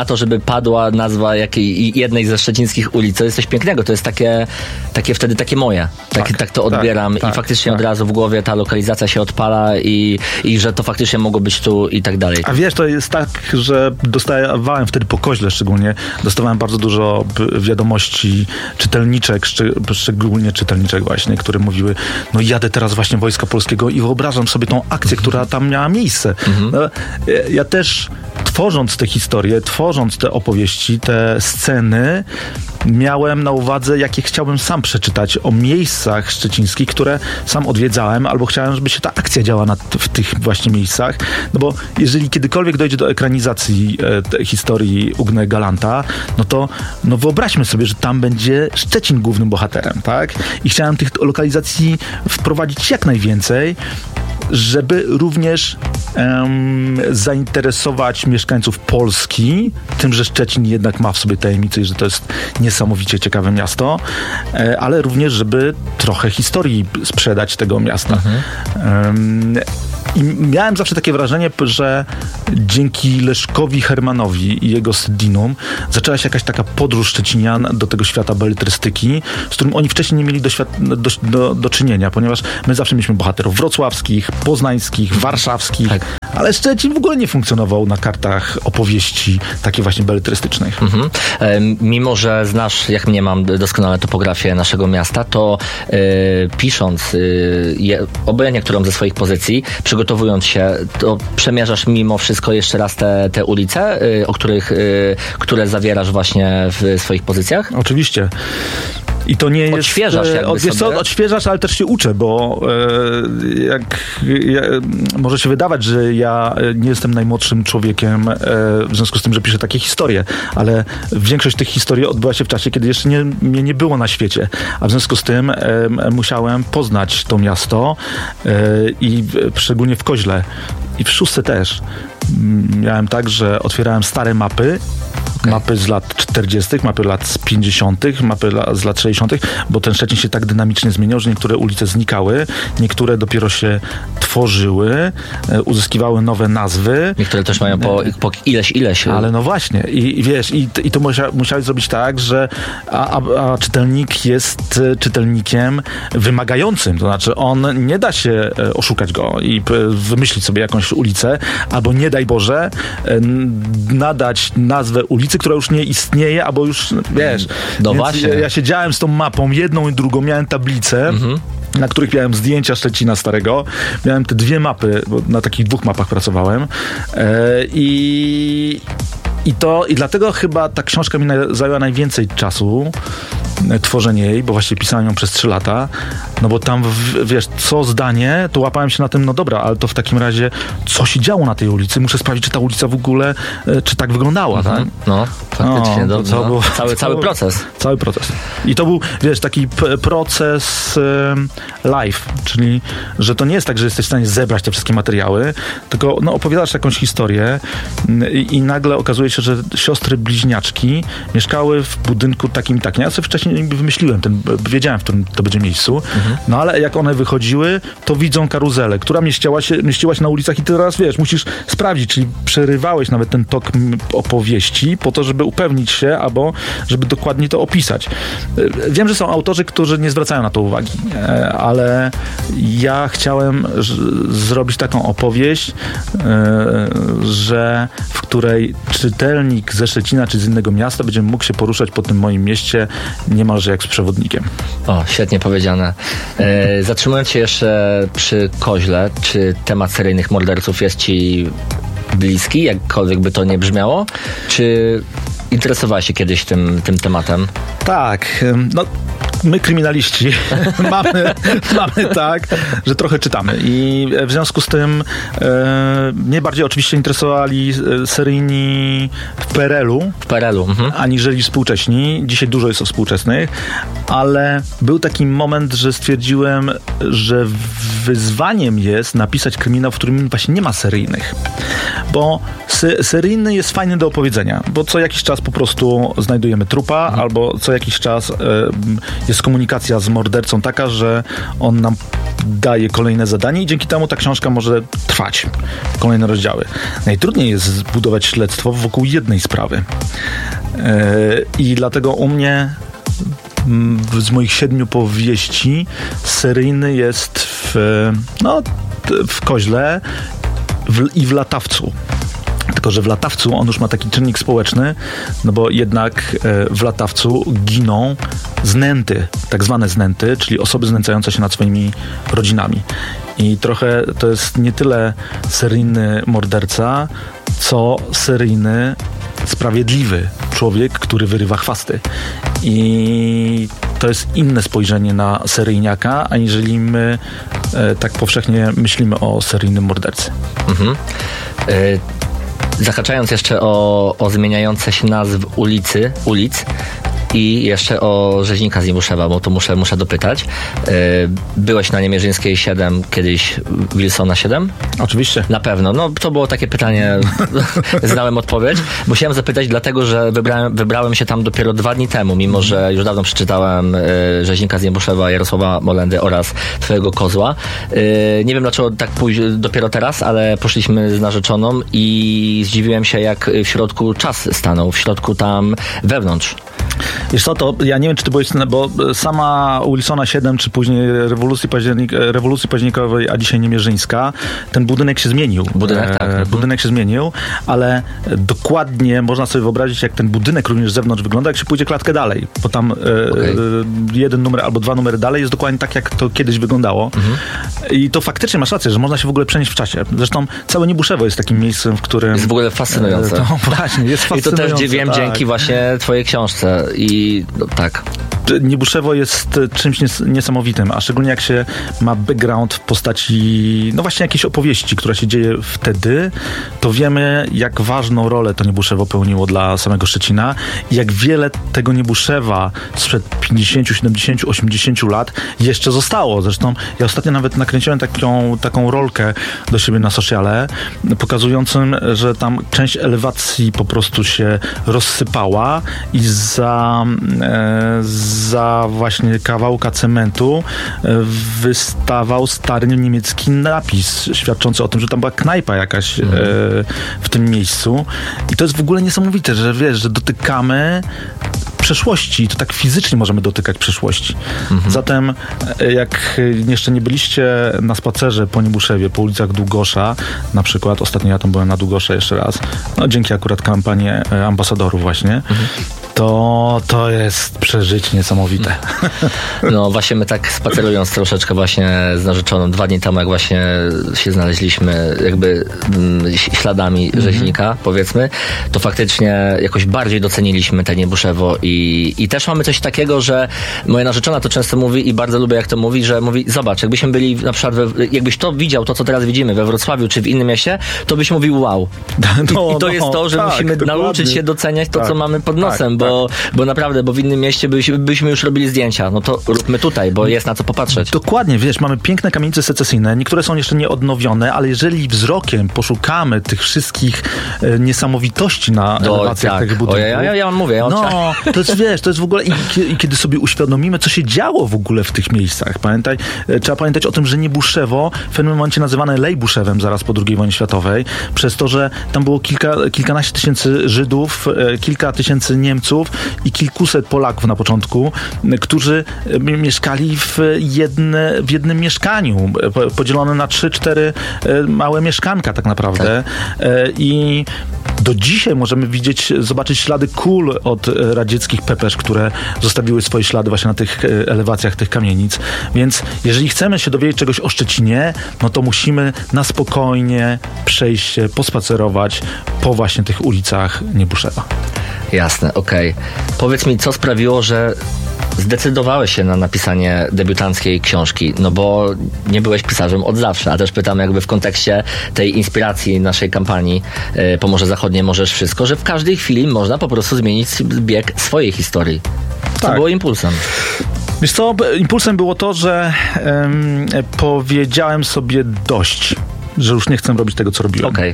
padła nazwa jakiej, jednej ze szczecińskich ulic. To jest coś pięknego, to jest takie, takie wtedy takie moje. Tak, tak, tak to odbieram tak, i tak, faktycznie tak. od razu w głowie ta lokalizacja się odpala i, i że to faktycznie mogło być tu i tak dalej. A wiesz, to jest tak, że dostawałem wtedy po Koźle szczególnie, dostawałem bardzo dużo wiadomości czytelniczek, szczególnie czytelniczek właśnie, które mówiły, no jadę teraz właśnie Wojska Polskiego i wyobrażam sobie tą akcję, która tam miała miejsce. Mhm. No, ja też tworząc te historie, tworząc te opowieści, te sceny, miałem na uwadze, jakie chciałbym sam przeczytać o miejscach szczecińskich, które sam odwiedzałem, albo chciałem, żeby się ta akcja działa na, w tych właśnie miejscach. No bo jeżeli kiedykolwiek dojdzie do ekranizacji e, tej historii Ugny Galanta, no to no wyobraźmy sobie, że tam będzie Szczecin głównym bohaterem, tak? I chciałem tych lokalizacji wprowadzić jak najwięcej, żeby również um, zainteresować mieszkańców Polski tym, że Szczecin jednak ma w sobie tajemnicę i że to jest niesamowicie ciekawe miasto, e, ale również, żeby trochę historii sprzedać tego miasta. Mhm. Um, I miałem zawsze takie wrażenie, że dzięki Leszkowi Hermanowi i jego Sydinum zaczęła się jakaś taka podróż Szczecinian do tego świata beletrystyki, z którym oni wcześniej nie mieli do, świat- do, do, do czynienia, ponieważ my zawsze mieliśmy bohaterów wrocławskich, poznańskich, warszawskich, tak. Ale Szczecin w ogóle nie funkcjonował na kartach opowieści takich właśnie beletrystycznych. Mhm. E, mimo, że znasz, jak mnie mam doskonale topografię naszego miasta, to e, pisząc e, je, obojętnie którą ze swoich pozycji, przygotowując się, to przemierzasz mimo wszystko jeszcze raz te, te ulice, e, o których, e, które zawierasz właśnie w swoich pozycjach? Oczywiście. I to nie jest... Odświeżasz jakby od, wiesz sobie. Co, odświeżasz, ale też się uczę, bo e, jak ja, może się wydawać, że ja nie jestem najmłodszym człowiekiem e, w związku z tym, że piszę takie historie, ale większość tych historii odbyła się w czasie, kiedy jeszcze nie, mnie nie było na świecie, a w związku z tym e, musiałem poznać to miasto e, i szczególnie w Koźle i w Szóstce też. Miałem tak, że otwierałem stare mapy, okay. mapy z lat czterdziestych, mapy lat z pięćdziesiątych, mapy la, z lat sześćdziesiątych, bo ten Szczecin się tak dynamicznie zmieniał, że niektóre ulice znikały, niektóre dopiero się tworzyły, uzyskiwały nowe nazwy. Niektóre też mają po, po ileś, ileś. Ale no właśnie. I, i wiesz, i, i to musia, musiałeś zrobić tak, że a, a, a czytelnik jest czytelnikiem wymagającym. To znaczy on nie da się oszukać go i wymyślić sobie jakąś ulicę, albo nie daj Boże nadać nazwę ulicy, która już nie istnieje, albo już, wiesz. No właśnie. Ja, ja siedziałem z tą mapą, jedną i drugą, miałem tablicę, mhm. na których miałem zdjęcia Szczecina starego. Miałem te dwie mapy, bo na takich dwóch mapach pracowałem. E, I... I to, i dlatego chyba ta książka mi na, zajęła najwięcej czasu, e, tworzenie jej, bo właśnie pisałem ją przez trzy lata, no bo tam, w, wiesz, co zdanie, to łapałem się na tym, no dobra, ale to w takim razie, co się działo na tej ulicy? Muszę sprawdzić, czy ta ulica w ogóle, e, czy tak wyglądała, mhm. tak? No, faktycznie, no, dobrze. To, to no. był, cały, cały to, proces. Cały proces. I to był, wiesz, taki p- proces e, live, czyli, że to nie jest tak, że jesteś w stanie zebrać te wszystkie materiały, tylko, no, opowiadasz jakąś historię i, i nagle okazuje się, że siostry bliźniaczki mieszkały w budynku takim i takim. Ja sobie wcześniej wymyśliłem, ten, wiedziałem, w którym to będzie miejscu, mhm. no ale jak one wychodziły, to widzą karuzelę, która mieściła się, mieściła się na ulicach i ty teraz, wiesz, musisz sprawdzić, czyli przerywałeś nawet ten tok opowieści po to, żeby upewnić się, albo żeby dokładnie to opisać. Wiem, że są autorzy, którzy nie zwracają na to uwagi, ale ja chciałem zrobić taką opowieść, że w której czytelnik ze Szczecina czy z innego miasta będzie mógł się poruszać po tym moim mieście niemalże jak z przewodnikiem. O, świetnie powiedziane. E, zatrzymując się jeszcze przy Koźle, czy temat seryjnych morderców jest ci bliski, jakkolwiek by to nie brzmiało? Czy interesowałeś się kiedyś tym, tym tematem? Tak, no my kryminaliści mamy, mamy tak, że trochę czytamy i w związku z tym e, mnie bardziej oczywiście interesowali seryjni w P R L-u, w P R L-u mhm. aniżeli współcześni. Dzisiaj dużo jest o współczesnych, ale był taki moment, że stwierdziłem, że wyzwaniem jest napisać kryminał, w którym właśnie nie ma seryjnych, bo sy- seryjny jest fajny do opowiedzenia, bo co jakiś czas po prostu znajdujemy trupa, mhm. albo co jakiś czas e, jest komunikacja z mordercą taka, że on nam daje kolejne zadanie i dzięki temu ta książka może trwać. Kolejne rozdziały. Najtrudniej jest zbudować śledztwo wokół jednej sprawy. I dlatego u mnie z moich siedmiu powieści seryjny jest w, no, w Koźle w, i w Latawcu. Tylko że w Latawcu on już ma taki czynnik społeczny, no bo jednak w Latawcu giną znęty, tak zwane znęty, czyli osoby znęcające się nad swoimi rodzinami. I trochę to jest nie tyle seryjny morderca, co seryjny sprawiedliwy człowiek, który wyrywa chwasty. I to jest inne spojrzenie na seryjniaka, aniżeli my e, tak powszechnie myślimy o seryjnym mordercy. Mhm. Y- Zahaczając jeszcze o, o zmieniające się nazwy ulicy, ulic i jeszcze o rzeźnika z Niebuszewa, bo to muszę, muszę dopytać. Yy, byłeś na Niemierzyńskiej siedem, kiedyś Wilsona siedem? Oczywiście. Na pewno. No to było takie pytanie, znałem odpowiedź. Musiałem zapytać, dlatego że wybrałem, wybrałem się tam dopiero dwa dni temu, mimo że już dawno przeczytałem yy, rzeźnika z Niebuszewa, Jarosława Molendy oraz Twojego kozła. Yy, nie wiem dlaczego tak pójść dopiero teraz, ale poszliśmy z narzeczoną i zdziwiłem się, jak w środku czas stanął, w środku tam wewnątrz. Wiesz co, to ja nie wiem, czy ty byłeś, bo sama Wilsona siedem, czy później rewolucji, październik, rewolucji październikowej, a dzisiaj Niemierzyńska, ten budynek się zmienił. Budynek, tak. E, budynek się zmienił, ale dokładnie można sobie wyobrazić, jak ten budynek również z zewnątrz wygląda, jak się pójdzie klatkę dalej, bo tam e, okay. jeden numer albo dwa numery dalej jest dokładnie tak, jak to kiedyś wyglądało. Mhm. I to faktycznie masz rację, że można się w ogóle przenieść w czasie. Zresztą całe Niebuszewo jest takim miejscem, w którym... Jest w ogóle fascynujące. E, to właśnie, jest fascynujące. I to też wiem tak. dzięki właśnie twojej książce. I no, tak. Niebuszewo jest czymś nies- niesamowitym, a szczególnie jak się ma background w postaci, no właśnie jakiejś opowieści, która się dzieje wtedy, to wiemy, jak ważną rolę to Niebuszewo pełniło dla samego Szczecina i jak wiele tego Niebuszewa sprzed pięćdziesiąt, siedemdziesiąt, osiemdziesiąt lat jeszcze zostało. Zresztą ja ostatnio nawet nakręciłem taką, taką rolkę do siebie na sociale, pokazującym, że tam część elewacji po prostu się rozsypała i za, e, za właśnie kawałka cementu wystawał stary niemiecki napis świadczący o tym, że tam była knajpa jakaś mm. e, w tym miejscu. I to jest w ogóle niesamowite, że wiesz, że dotykamy przeszłości, to tak fizycznie możemy dotykać przeszłości. Mm-hmm. Zatem jak jeszcze nie byliście na spacerze po Niebuszewie, po ulicach Długosza, na przykład, ostatnio ja tam byłem na Długosze jeszcze raz, no dzięki akurat kampanii ambasadorów właśnie, mm-hmm. to to jest przeżycie niesamowite. No właśnie my tak spacerując troszeczkę właśnie z narzeczoną dwa dni temu, jak właśnie się znaleźliśmy jakby mm, śladami mm-hmm. rzeźnika, powiedzmy, to faktycznie jakoś bardziej doceniliśmy te Niebuszewo i, i też mamy coś takiego, że moja narzeczona to często mówi i bardzo lubię jak to mówi, że mówi, zobacz, jakbyśmy byli na przykład, we, jakbyś to widział, to co teraz widzimy we Wrocławiu czy w innym mieście, to byś mówił wow. I, no, i to no, jest to, że tak, musimy dokładnie. nauczyć się doceniać to, tak, co mamy pod nosem, tak, bo, tak. bo naprawdę, bo w innym mieście byśmy, byśmy już robili zdjęcia, no to róbmy tutaj, bo jest na co popatrzeć. Dokładnie, wiesz, mamy piękne kamienice secesyjne, niektóre są jeszcze nieodnowione, ale jeżeli wzrokiem poszukamy tych wszystkich e, niesamowitości na Do, elewacjach tak. tych budynków. O, ja, ja, ja wam mówię. Ja no, to jest, wiesz, to jest w ogóle i, i kiedy sobie uświadomimy, co się działo w ogóle w tych miejscach. Pamiętaj, e, trzeba pamiętać o tym, że Niebuszewo w pewnym momencie nazywane Lejbuszewem zaraz po drugiej wojnie światowej, przez to, że tam było kilka, kilkanaście tysięcy Żydów, e, kilka tysięcy Niemców i kilkuset Polaków na początku, którzy mieszkali w, jedne, w jednym mieszkaniu, podzielone na trzy, cztery małe mieszkanka tak naprawdę. Tak. I do dzisiaj możemy widzieć, zobaczyć ślady kul od radzieckich pepesz, które zostawiły swoje ślady właśnie na tych elewacjach tych kamienic. Więc jeżeli chcemy się dowiedzieć czegoś o Szczecinie, no to musimy na spokojnie przejść się, pospacerować po właśnie tych ulicach Niebuszewa. Jasne, okej. Okay. Powiedz mi, co sprawiło, że zdecydowałeś się na napisanie debiutanckiej książki, no bo nie byłeś pisarzem od zawsze, a też pytam jakby w kontekście tej inspiracji naszej kampanii y, Pomorze Zachodnie Możesz Wszystko, że w każdej chwili można po prostu zmienić bieg swojej historii. Co tak. było impulsem? Wiesz co, impulsem było to, że um, powiedziałem sobie dość, że już nie chcę robić tego, co robiłem. Okay.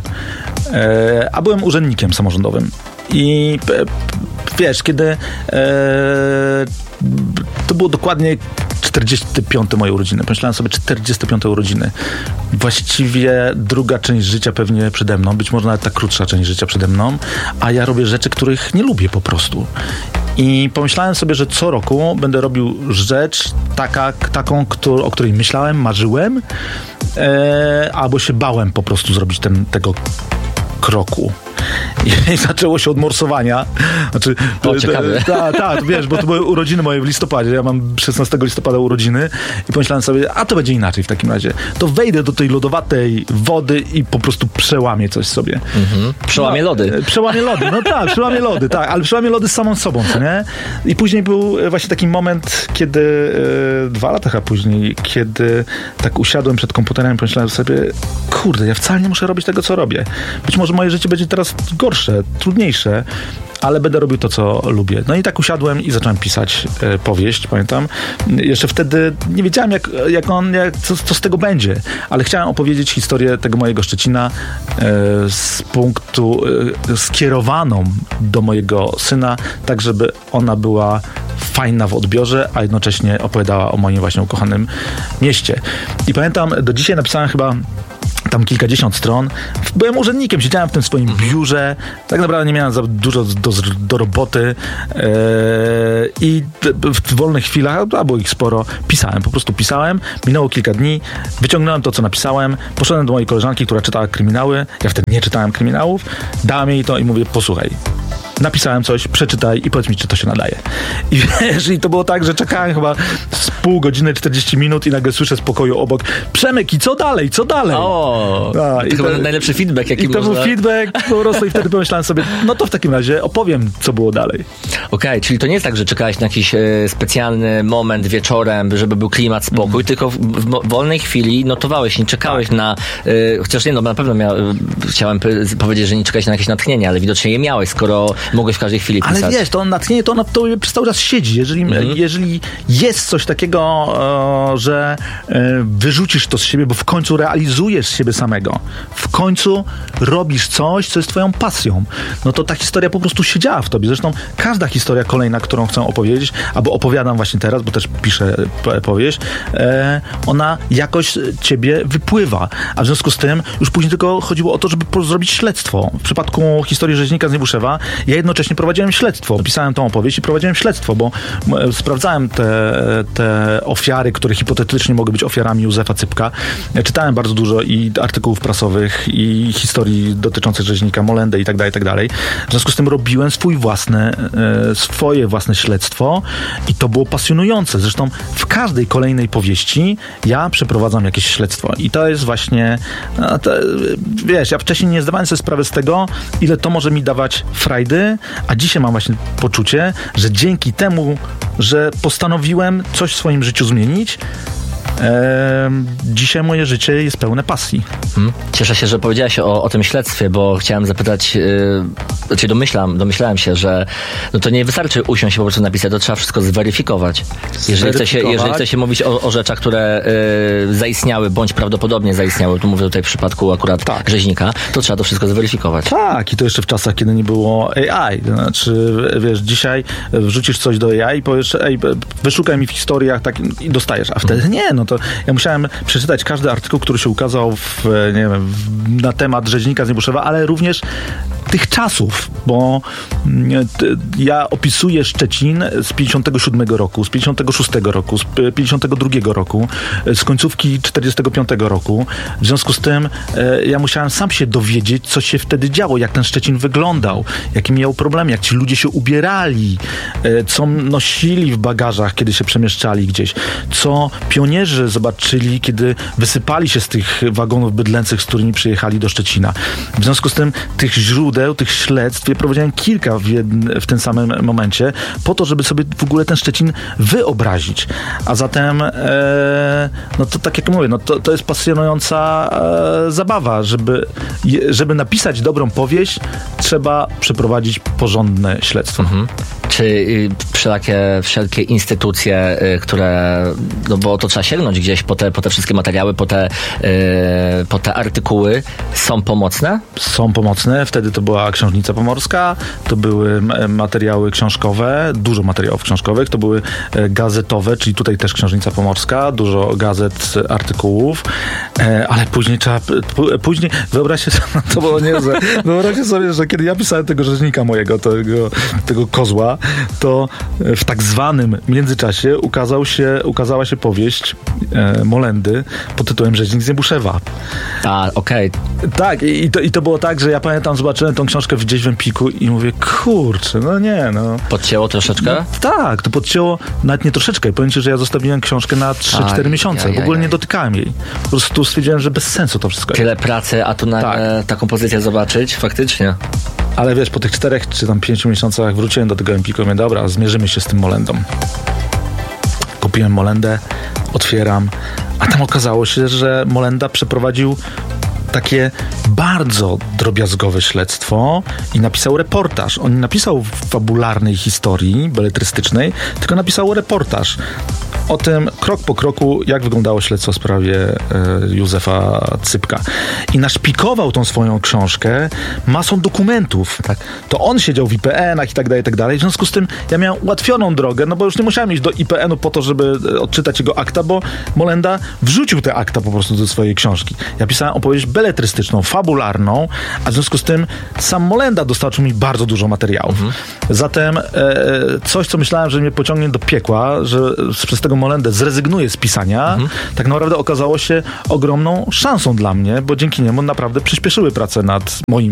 E, a byłem urzędnikiem samorządowym. I wiesz, kiedy e, to było dokładnie czterdzieste piąte moje urodziny. Pomyślałem sobie, czterdzieste piąte urodziny. Właściwie druga część życia pewnie przede mną, być może nawet ta krótsza część życia przede mną, a ja robię rzeczy, których nie lubię po prostu. I pomyślałem sobie, że co roku będę robił rzecz taka, taką, którą, o której myślałem, marzyłem, e, albo się bałem po prostu zrobić ten, tego kroku. I zaczęło się od morsowania. Znaczy, o, ciekawe. Tak, ta, wiesz, bo to były urodziny moje w listopadzie. Ja mam szesnastego listopada urodziny i pomyślałem sobie, a to będzie inaczej w takim razie. To wejdę do tej lodowatej wody i po prostu przełamię coś sobie. Mhm. Przełamię no, lody. Przełamię lody, no tak, przełamię lody, tak, ale przełamię lody z samą sobą, co nie? I później był właśnie taki moment, kiedy e, dwa lata chyba później, kiedy tak usiadłem przed komputerem i pomyślałem sobie, kurde, ja wcale nie muszę robić tego, co robię. Być może moje życie będzie teraz gorsze, trudniejsze, ale będę robił to, co lubię. No i tak usiadłem i zacząłem pisać e, powieść, pamiętam. Jeszcze wtedy nie wiedziałem, jak, jak on, jak, co, co z tego będzie, ale chciałem opowiedzieć historię tego mojego Szczecina e, z punktu e, skierowaną do mojego syna, tak żeby ona była fajna w odbiorze, a jednocześnie opowiadała o moim właśnie ukochanym mieście. I pamiętam, do dzisiaj napisałem chyba tam kilkadziesiąt stron. Byłem urzędnikiem, siedziałem w tym swoim biurze. Tak naprawdę nie miałem za dużo do, do roboty yy, i w wolnych chwilach, a było ich sporo, pisałem. Po prostu pisałem. Minęło kilka dni, wyciągnąłem to, co napisałem, poszedłem do mojej koleżanki, która czytała kryminały. Ja wtedy nie czytałem kryminałów. Dałem jej to i mówię, posłuchaj, napisałem coś, przeczytaj i powiedz mi, czy to się nadaje. I wiesz, i to było tak, że czekałem chyba z pół godziny, czterdzieści minut i nagle słyszę z pokoju obok, Przemek, i co dalej, co dalej? O, A, to i chyba to, najlepszy feedback, jaki I to można... był feedback po prostu i wtedy pomyślałem sobie, no to w takim razie opowiem, co było dalej. Okej, okay, czyli to nie jest tak, że czekałeś na jakiś e, specjalny moment wieczorem, żeby był klimat, spokój, mm. tylko w, w wolnej chwili notowałeś, nie czekałeś na, e, chociaż nie, no na pewno mia, e, chciałem p- powiedzieć, że nie czekałeś na jakieś natchnienie, ale widocznie je miałeś, skoro mogłeś w każdej chwili pisać. Ale wiesz, to natchnienie to na to przez cały czas siedzi. Jeżeli, mm. jeżeli jest coś takiego, e, że e, wyrzucisz to z siebie, bo w końcu realizujesz siebie samego, w końcu robisz coś, co jest twoją pasją, no to ta historia po prostu siedziała w tobie. Zresztą każda historia kolejna, którą chcę opowiedzieć, albo opowiadam właśnie teraz, bo też piszę powieść, e, ona jakoś ciebie wypływa. A w związku z tym już później tylko chodziło o to, żeby zrobić śledztwo. W przypadku historii rzeźnika z Niebuszewa ja jednocześnie prowadziłem śledztwo. Pisałem tą opowieść i prowadziłem śledztwo, bo m, sprawdzałem te, te ofiary, które hipotetycznie mogły być ofiarami Józefa Cypka. Czytałem bardzo dużo i artykułów prasowych, i historii dotyczących rzeźnika, Molendę i tak dalej, i tak dalej. W związku z tym robiłem swój własny, e, swoje własne śledztwo i to było pasjonujące. Zresztą w każdej kolejnej powieści ja przeprowadzam jakieś śledztwo i to jest właśnie, no, to, wiesz, ja wcześniej nie zdawałem sobie sprawy z tego, ile to może mi dawać frajdy, a dzisiaj mam właśnie poczucie, że dzięki temu, że postanowiłem coś w swoim życiu zmienić, Eee, dzisiaj moje życie jest pełne pasji. Hmm. Cieszę się, że powiedziałaś o, o tym śledztwie, bo chciałem zapytać, yy, znaczy domyślam, domyślałem się, że no to nie wystarczy usiąść i po prostu napisać, to trzeba wszystko zweryfikować. Jeżeli chce się, jeżeli chce się mówić o, o rzeczach, które yy, zaistniały, bądź prawdopodobnie zaistniały, tu mówię tutaj w przypadku akurat tak. rzeźnika, to trzeba to wszystko zweryfikować. Tak, i to jeszcze w czasach, kiedy nie było A I. Znaczy, wiesz, dzisiaj wrzucisz coś do A I i powiesz, ej, wyszukaj mi w historiach tak, i dostajesz, a wtedy nie, no to ja musiałem przeczytać każdy artykuł, który się ukazał w, nie wiem, w, na temat rzeźnika z Niebuszewa, ale również tych czasów, bo ja opisuję Szczecin z pięćdziesiątego siódmego roku, z pięćdziesiątego szóstego roku, z pięćdziesiątego drugiego roku, z końcówki czterdziestego piątego roku. W związku z tym e, ja musiałem sam się dowiedzieć, co się wtedy działo, jak ten Szczecin wyglądał, jakie miał problemy, jak ci ludzie się ubierali, e, co nosili w bagażach, kiedy się przemieszczali gdzieś, co pionierzy zobaczyli, kiedy wysypali się z tych wagonów bydlęcych, z którymi przyjechali do Szczecina. W związku z tym tych źródeł, tych śledztw, ja prowadziłem kilka w, jedn, w tym samym momencie, po to, żeby sobie w ogóle ten Szczecin wyobrazić. A zatem e, no to tak jak mówię, no to, to jest pasjonująca e, zabawa, żeby, je, żeby napisać dobrą powieść, trzeba przeprowadzić porządne śledztwo. Mhm. Czy y, wszelakie, wszelkie instytucje, y, które, no bo to trzeba sięgnąć gdzieś po te, po te wszystkie materiały, po te, y, po te artykuły, są pomocne? Są pomocne. Wtedy to była Książnica Pomorska, to były materiały książkowe, dużo materiałów książkowych, to były gazetowe, czyli tutaj też Książnica Pomorska, dużo gazet, artykułów, ale później trzeba, później, wyobraźcie sobie, to było niezłe, wyobraźcie sobie, że kiedy ja pisałem tego rzecznika mojego, tego, tego kozła, to w tak zwanym międzyczasie ukazał się, ukazała się powieść e, Molendy pod tytułem Rzeźnik z Niebuszewa. A, okej. Okay. Tak, i to, i to było tak, że ja pamiętam, zobaczyłem tą książkę gdzieś w Empiku i mówię, kurczę, no nie, no. Podcięło troszeczkę? No, tak, to podcięło nawet nie troszeczkę. Powiem ci, że ja zostawiłem książkę na trzy cztery miesiące. W ogóle nie dotykałem jej. Po prostu stwierdziłem, że bez sensu to wszystko. Tyle pracy, a tu na tak. e, taką pozycję zobaczyć, faktycznie. Ale wiesz, po tych czterech czy tam pięciu miesiącach wróciłem do tego Empiku i mówię, dobra, zmierzymy się z tym Molendą. Kupiłem Molendę, otwieram, a tam okazało się, że Molenda przeprowadził takie bardzo drobiazgowe śledztwo i napisał reportaż. On nie napisał fabularnej historii beletrystycznej, tylko napisał reportaż o tym krok po kroku, jak wyglądało śledztwo w sprawie e, Józefa Cypka. I naszpikował tą swoją książkę masą dokumentów. Tak. To on siedział w I P N ach i tak dalej, i tak dalej. W związku z tym ja miałem ułatwioną drogę, no bo już nie musiałem iść do I P N u po to, żeby odczytać jego akta, bo Molenda wrzucił te akta po prostu do swojej książki. Ja pisałem opowieść beletrystyczną, fabularną, a w związku z tym sam Molenda dostarczył mi bardzo dużo materiałów. Mhm. Zatem e, coś, co myślałem, że mnie pociągnie do piekła, że przez tego Molendę zrezygnuje z pisania, mhm. tak naprawdę okazało się ogromną szansą dla mnie, bo dzięki niemu naprawdę przyspieszyły pracę nad moim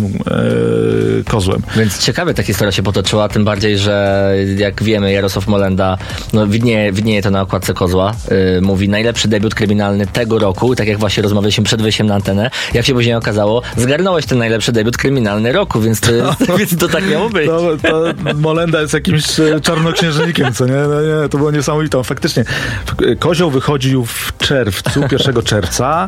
e, kozłem. Więc ciekawie ta historia się potoczyła, tym bardziej, że jak wiemy, Jarosław Molenda, no widnieje, widnieje to na okładce kozła, yy, mówi najlepszy debiut kryminalny tego roku, tak jak właśnie rozmawialiśmy przed wyjściem na antenę, jak się później okazało, zgarnąłeś ten najlepszy debiut kryminalny roku, więc to, no, więc to tak miało być. To, to Molenda jest jakimś czarnoksiężnikiem, co nie? No nie, to było niesamowite. Faktycznie Kozioł wychodził w czerwcu, pierwszego czerwca.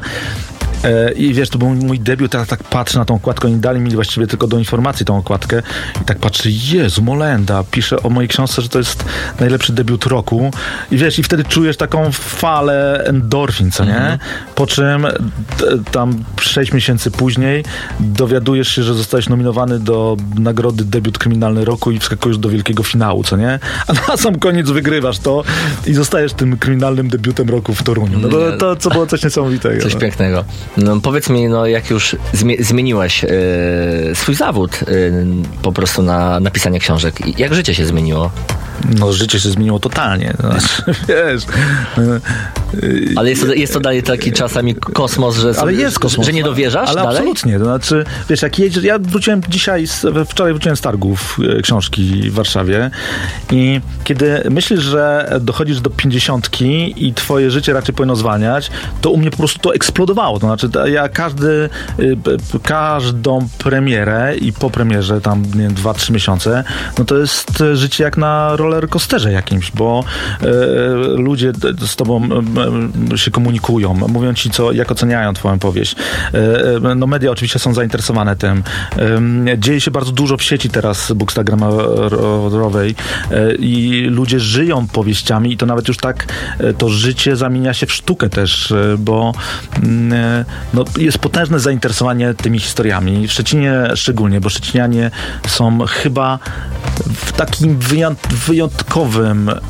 I wiesz, to był mój debiut, ja tak patrzę na tą okładkę, oni dali mi właściwie tylko do informacji tą okładkę i tak patrzę, Jezu, Molenda, pisze o mojej książce, że to jest najlepszy debiut roku i wiesz, i wtedy czujesz taką falę endorfin, co nie? Mm-hmm. Po czym d- tam sześć miesięcy później dowiadujesz się, że zostałeś nominowany do nagrody debiut kryminalny roku i wskakujesz do wielkiego finału, co nie? A na sam koniec wygrywasz to i zostajesz tym kryminalnym debiutem roku w Toruniu. No to, to co było coś niesamowitego. Coś no. pięknego. No powiedz mi, no jak już zmie- zmieniłeś yy, swój zawód yy, po prostu na napisanie książek, jak życie się zmieniło? No życie się zmieniło totalnie. Znaczy, wiesz. Yy, ale jest to, jest to dalej taki czasami kosmos, że, ale jest kosmos, że nie dowierzasz ale dalej? Absolutnie. To znaczy, wiesz, jak jedziesz, ja wróciłem dzisiaj, wczoraj wróciłem z targów książki w Warszawie i kiedy myślisz, że dochodzisz do pięćdziesiątki i twoje życie raczej powinno zwalniać, to u mnie po prostu to eksplodowało. To znaczy, ja każdy, każdą premierę i po premierze tam, nie wiem, dwa, trzy miesiące, no to jest życie jak na roller coasterze jakimś, bo e, ludzie z tobą e, się komunikują, mówią ci, co, jak oceniają twoją powieść. E, no media oczywiście są zainteresowane tym. E, dzieje się bardzo dużo w sieci teraz bookstagramerowej e, i ludzie żyją powieściami i to nawet już tak e, to życie zamienia się w sztukę też, e, bo e, no, jest potężne zainteresowanie tymi historiami. W Szczecinie szczególnie, bo szczecinianie są chyba w takim wyjąt, wyjątkowym e,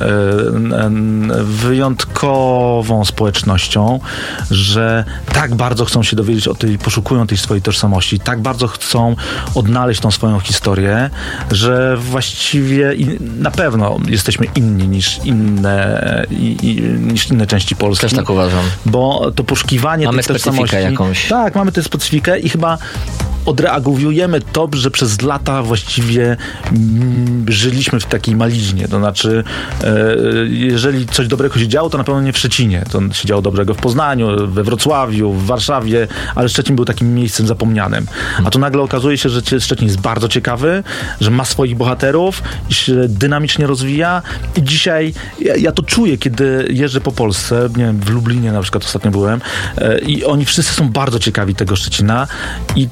wyjątkową społecznością, że tak bardzo chcą się dowiedzieć o tej, poszukują tej swojej tożsamości, tak bardzo chcą odnaleźć tą swoją historię, że właściwie i na pewno jesteśmy inni niż inne i, i, niż inne części Polski. Też tak uważam. Bo to poszukiwanie mamy tej tożsamości... specyfikę jakąś. Tak, mamy tę specyfikę i chyba odreagowujemy to, że przez lata właściwie mm, żyliśmy w takiej maliźnie. To znaczy, e, jeżeli coś dobrego się działo, to na pewno nie w Szczecinie. To się działo dobrego w Poznaniu, we Wrocławiu, w Warszawie, ale Szczecin był takim miejscem zapomnianym. A tu nagle okazuje się, że Szczecin jest bardzo ciekawy, że ma swoich bohaterów, się dynamicznie rozwija i dzisiaj ja, ja to czuję, kiedy jeżdżę po Polsce, nie wiem, w Lublinie na przykład ostatnio byłem e, i oni wszyscy są bardzo ciekawi tego Szczecina i to chyba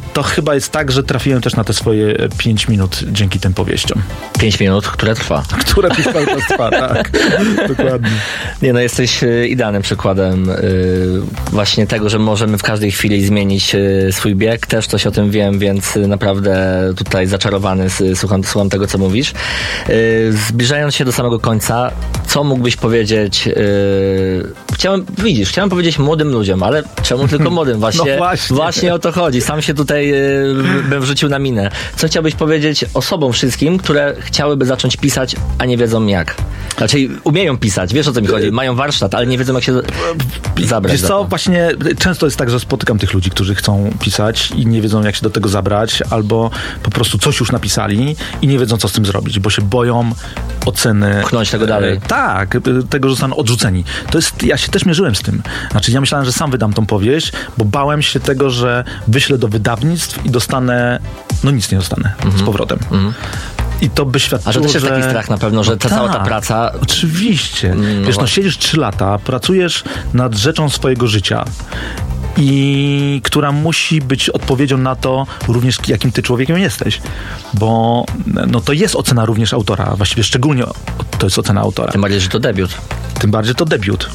chyba jest tak, że trafiłem też na te swoje pięć minut dzięki tym powieściom. Pięć minut, które trwa. Które już cały czas trwa, tak. Dokładnie. Nie no, jesteś y, idealnym przykładem y, właśnie tego, że możemy w każdej chwili zmienić y, swój bieg. Też coś o tym wiem, więc y, naprawdę tutaj zaczarowany y, słucham, słucham tego, co mówisz. Y, zbliżając się do samego końca, co mógłbyś powiedzieć? Y, chciałem, widzisz, chciałem powiedzieć młodym ludziom, ale czemu tylko młodym? Właśnie, no właśnie. właśnie o to chodzi. Sam się tutaj y, bym wrzucił na minę. Co chciałbyś powiedzieć osobom wszystkim, które chciałyby zacząć pisać, a nie wiedzą jak? Znaczy umieją pisać, wiesz o co mi chodzi, mają warsztat, ale nie wiedzą jak się zabrać. Wiesz co, właśnie często jest tak, że spotykam tych ludzi, którzy chcą pisać i nie wiedzą jak się do tego zabrać, albo po prostu coś już napisali i nie wiedzą co z tym zrobić, bo się boją oceny. Pchnąć tego dalej. E, tak, tego, że zostaną odrzuceni. To jest, ja się też mierzyłem z tym. Znaczy ja myślałem, że sam wydam tą powieść, bo bałem się tego, że wyślę do wydawnictw i dostanę, no nic nie dostanę mm-hmm. z powrotem. Mm-hmm. I to by świadczyło, A że też jest że... taki strach na pewno, że no ta tak, cała ta praca... Oczywiście. No Wiesz, no siedzisz trzy lata, pracujesz nad rzeczą swojego życia i która musi być odpowiedzią na to również, jakim ty człowiekiem jesteś. Bo no to jest ocena również autora, właściwie szczególnie to jest ocena autora. Tym bardziej, że to debiut. Tym bardziej to debiut.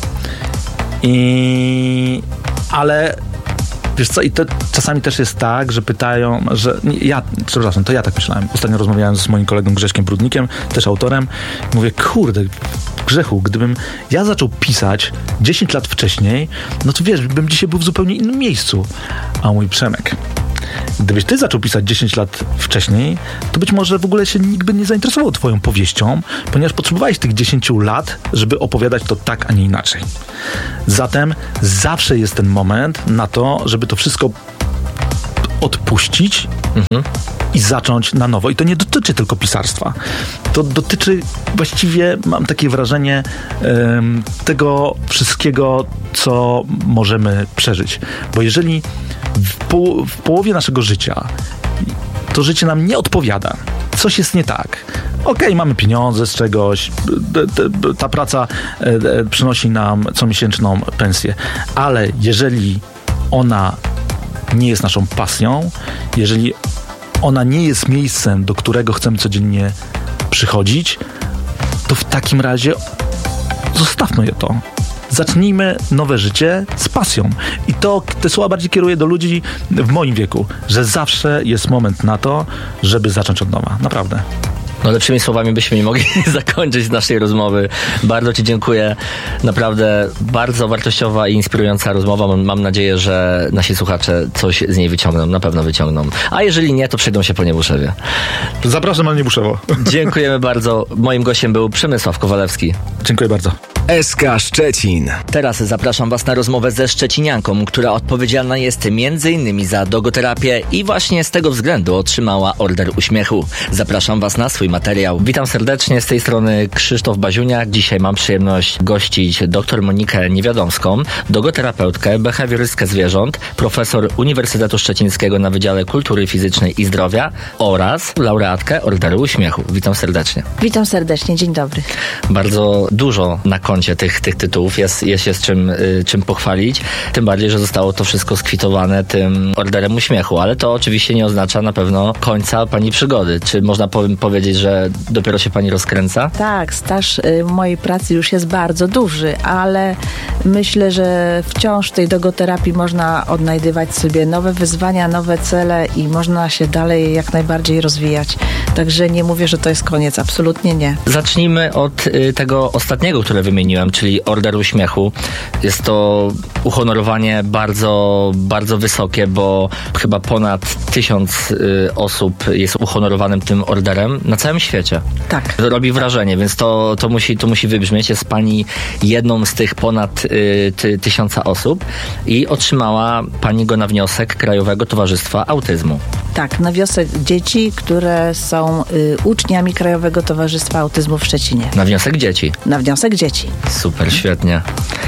I... Ale... Wiesz co, i to czasami też jest tak, że pytają, że nie, ja, przepraszam, to ja tak myślałem. Ostatnio rozmawiałem z moim kolegą Grześkiem Brudnikiem, też autorem. Mówię, kurde, Grzechu, gdybym ja zaczął pisać dziesięć lat wcześniej, no to wiesz, bym dzisiaj był w zupełnie innym miejscu. A mój Przemek, gdybyś ty zaczął pisać dziesięć lat wcześniej, to być może w ogóle się nikt by nie zainteresował twoją powieścią, ponieważ potrzebowałeś tych dziesięciu lat, żeby opowiadać to tak, a nie inaczej. Zatem zawsze jest ten moment na to, żeby to wszystko odpuścić mhm. i zacząć na nowo. I to nie dotyczy tylko pisarstwa. To dotyczy właściwie, mam takie wrażenie, um, tego wszystkiego, co możemy przeżyć. Bo jeżeli w, po, w połowie naszego życia to życie nam nie odpowiada, coś jest nie tak. Okej, okay, mamy pieniądze z czegoś, ta praca przynosi nam comiesięczną pensję, ale jeżeli ona nie jest naszą pasją, jeżeli ona nie jest miejscem, do którego chcemy codziennie przychodzić, to w takim razie zostawmy je to. Zacznijmy nowe życie z pasją. I to te słowa bardziej kieruję do ludzi w moim wieku, że zawsze jest moment na to, żeby zacząć od nowa. Naprawdę. No lepszymi słowami byśmy nie mogli zakończyć naszej rozmowy. Bardzo ci dziękuję. Naprawdę bardzo wartościowa i inspirująca rozmowa. Mam, mam nadzieję, że nasi słuchacze coś z niej wyciągną. Na pewno wyciągną. A jeżeli nie, to przejdą się po Niebuszewie. Zapraszam na Niebuszewo. Dziękujemy bardzo. Moim gościem był Przemysław Kowalewski. Dziękuję bardzo. S K Szczecin. Teraz zapraszam Was na rozmowę ze szczecinianką, która odpowiedzialna jest między innymi za dogoterapię i właśnie z tego względu otrzymała Order Uśmiechu. Zapraszam Was na swój materiał. Witam serdecznie, z tej strony Krzysztof Baziuniak. Dzisiaj mam przyjemność gościć dr Monikę Niewiadomską, dogoterapeutkę, behawiorystkę zwierząt, profesor Uniwersytetu Szczecińskiego na Wydziale Kultury Fizycznej i Zdrowia oraz laureatkę Orderu Uśmiechu. Witam serdecznie. Witam serdecznie, dzień dobry. Bardzo dużo na koncie tych, tych tytułów jest, jest się z czym, y, czym pochwalić, tym bardziej, że zostało to wszystko skwitowane tym Orderem Uśmiechu, ale to oczywiście nie oznacza na pewno końca Pani przygody. Czy można po- powiedzieć, że dopiero się Pani rozkręca? Tak, staż y, mojej pracy już jest bardzo duży, ale myślę, że wciąż w tej dogoterapii można odnajdywać sobie nowe wyzwania, nowe cele i można się dalej jak najbardziej rozwijać. Także nie mówię, że to jest koniec, absolutnie nie. Zacznijmy od y, tego ostatniego, które wymieniłem, czyli Order Uśmiechu. Jest to uhonorowanie bardzo, bardzo wysokie, bo chyba ponad tysiąc y, osób jest uhonorowanym tym orderem na całym świecie. Tak. To robi wrażenie, więc to, to, musi, to musi wybrzmieć. Jest Pani jedną z tych ponad y, ty, tysiąca osób i otrzymała Pani go na wniosek Krajowego Towarzystwa Autyzmu. Tak, na wniosek dzieci, które są y, uczniami Krajowego Towarzystwa Autyzmu w Szczecinie. Na wniosek dzieci? Na wniosek dzieci. Super, świetnie.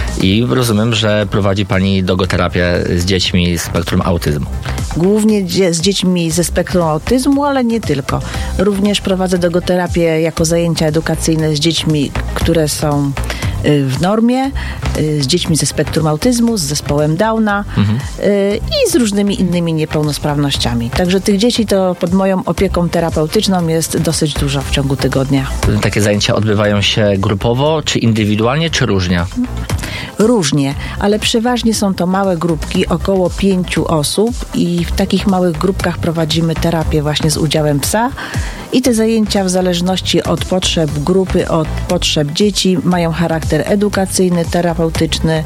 I rozumiem, że prowadzi Pani dogoterapię z dziećmi z spektrum autyzmu. Głównie dzie- z dziećmi ze spektrum autyzmu, ale nie tylko. Również prowadzę dogoterapię jako zajęcia edukacyjne z dziećmi, które są w normie, z dziećmi ze spektrum autyzmu, z zespołem Downa mhm. i z różnymi innymi niepełnosprawnościami. Także tych dzieci to pod moją opieką terapeutyczną jest dosyć dużo w ciągu tygodnia. Takie zajęcia odbywają się grupowo, czy indywidualnie, czy różnie? Różnie, ale przeważnie są to małe grupki, około pięciu osób i w takich małych grupkach prowadzimy terapię właśnie z udziałem psa i te zajęcia w zależności od potrzeb grupy, od potrzeb dzieci mają charakter edukacyjny, terapeutyczny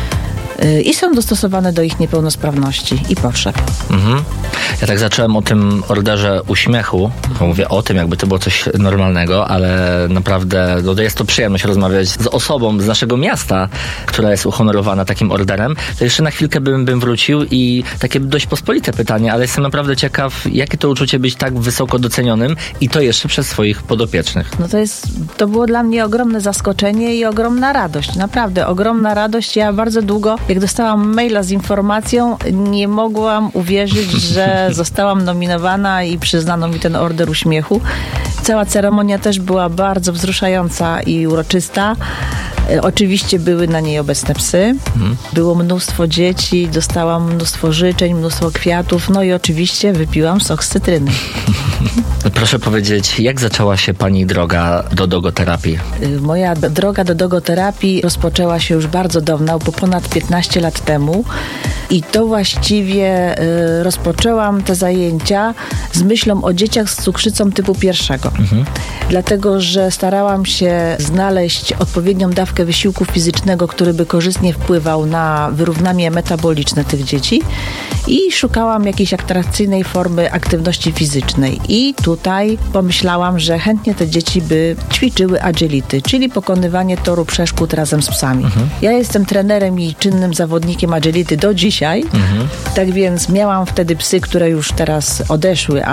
i są dostosowane do ich niepełnosprawności i potrzeb. Mhm. Ja tak zacząłem o tym orderze uśmiechu, mówię o tym, jakby to było coś normalnego, ale naprawdę no, jest to przyjemność rozmawiać z osobą z naszego miasta, która jest uhonorowana takim orderem. To jeszcze na chwilkę bym, bym wrócił i takie dość pospolite pytanie, ale jestem naprawdę ciekaw, jakie to uczucie być tak wysoko docenionym i to jeszcze przez swoich podopiecznych. No to jest, to było dla mnie ogromne zaskoczenie i ogromna radość, naprawdę ogromna radość. Ja bardzo długo, jak dostałam maila z informacją, nie mogłam uwierzyć, że zostałam nominowana i przyznano mi ten order uśmiechu. Cała ceremonia też była bardzo wzruszająca i uroczysta. Oczywiście były na niej obecne psy. Mhm. Było mnóstwo dzieci, dostałam mnóstwo życzeń, mnóstwo kwiatów, no i oczywiście wypiłam sok z cytryny. Proszę powiedzieć, jak zaczęła się pani droga do dogoterapii? Moja droga do dogoterapii rozpoczęła się już bardzo dawno, bo ponad piętnaście lat temu i to właściwie y, rozpoczęłam te zajęcia z myślą o dzieciach z cukrzycą typu pierwszego. Mhm. Dlatego, że starałam się znaleźć odpowiednią dawkę wysiłku fizycznego, który by korzystnie wpływał na wyrównanie metaboliczne tych dzieci i szukałam jakiejś atrakcyjnej formy aktywności fizycznej. I tutaj pomyślałam, że chętnie te dzieci by ćwiczyły agility, czyli pokonywanie toru przeszkód razem z psami. Mhm. Ja jestem trenerem i czynnym zawodnikiem agility do dzisiaj, mhm. tak więc miałam wtedy psy, które już teraz odeszły,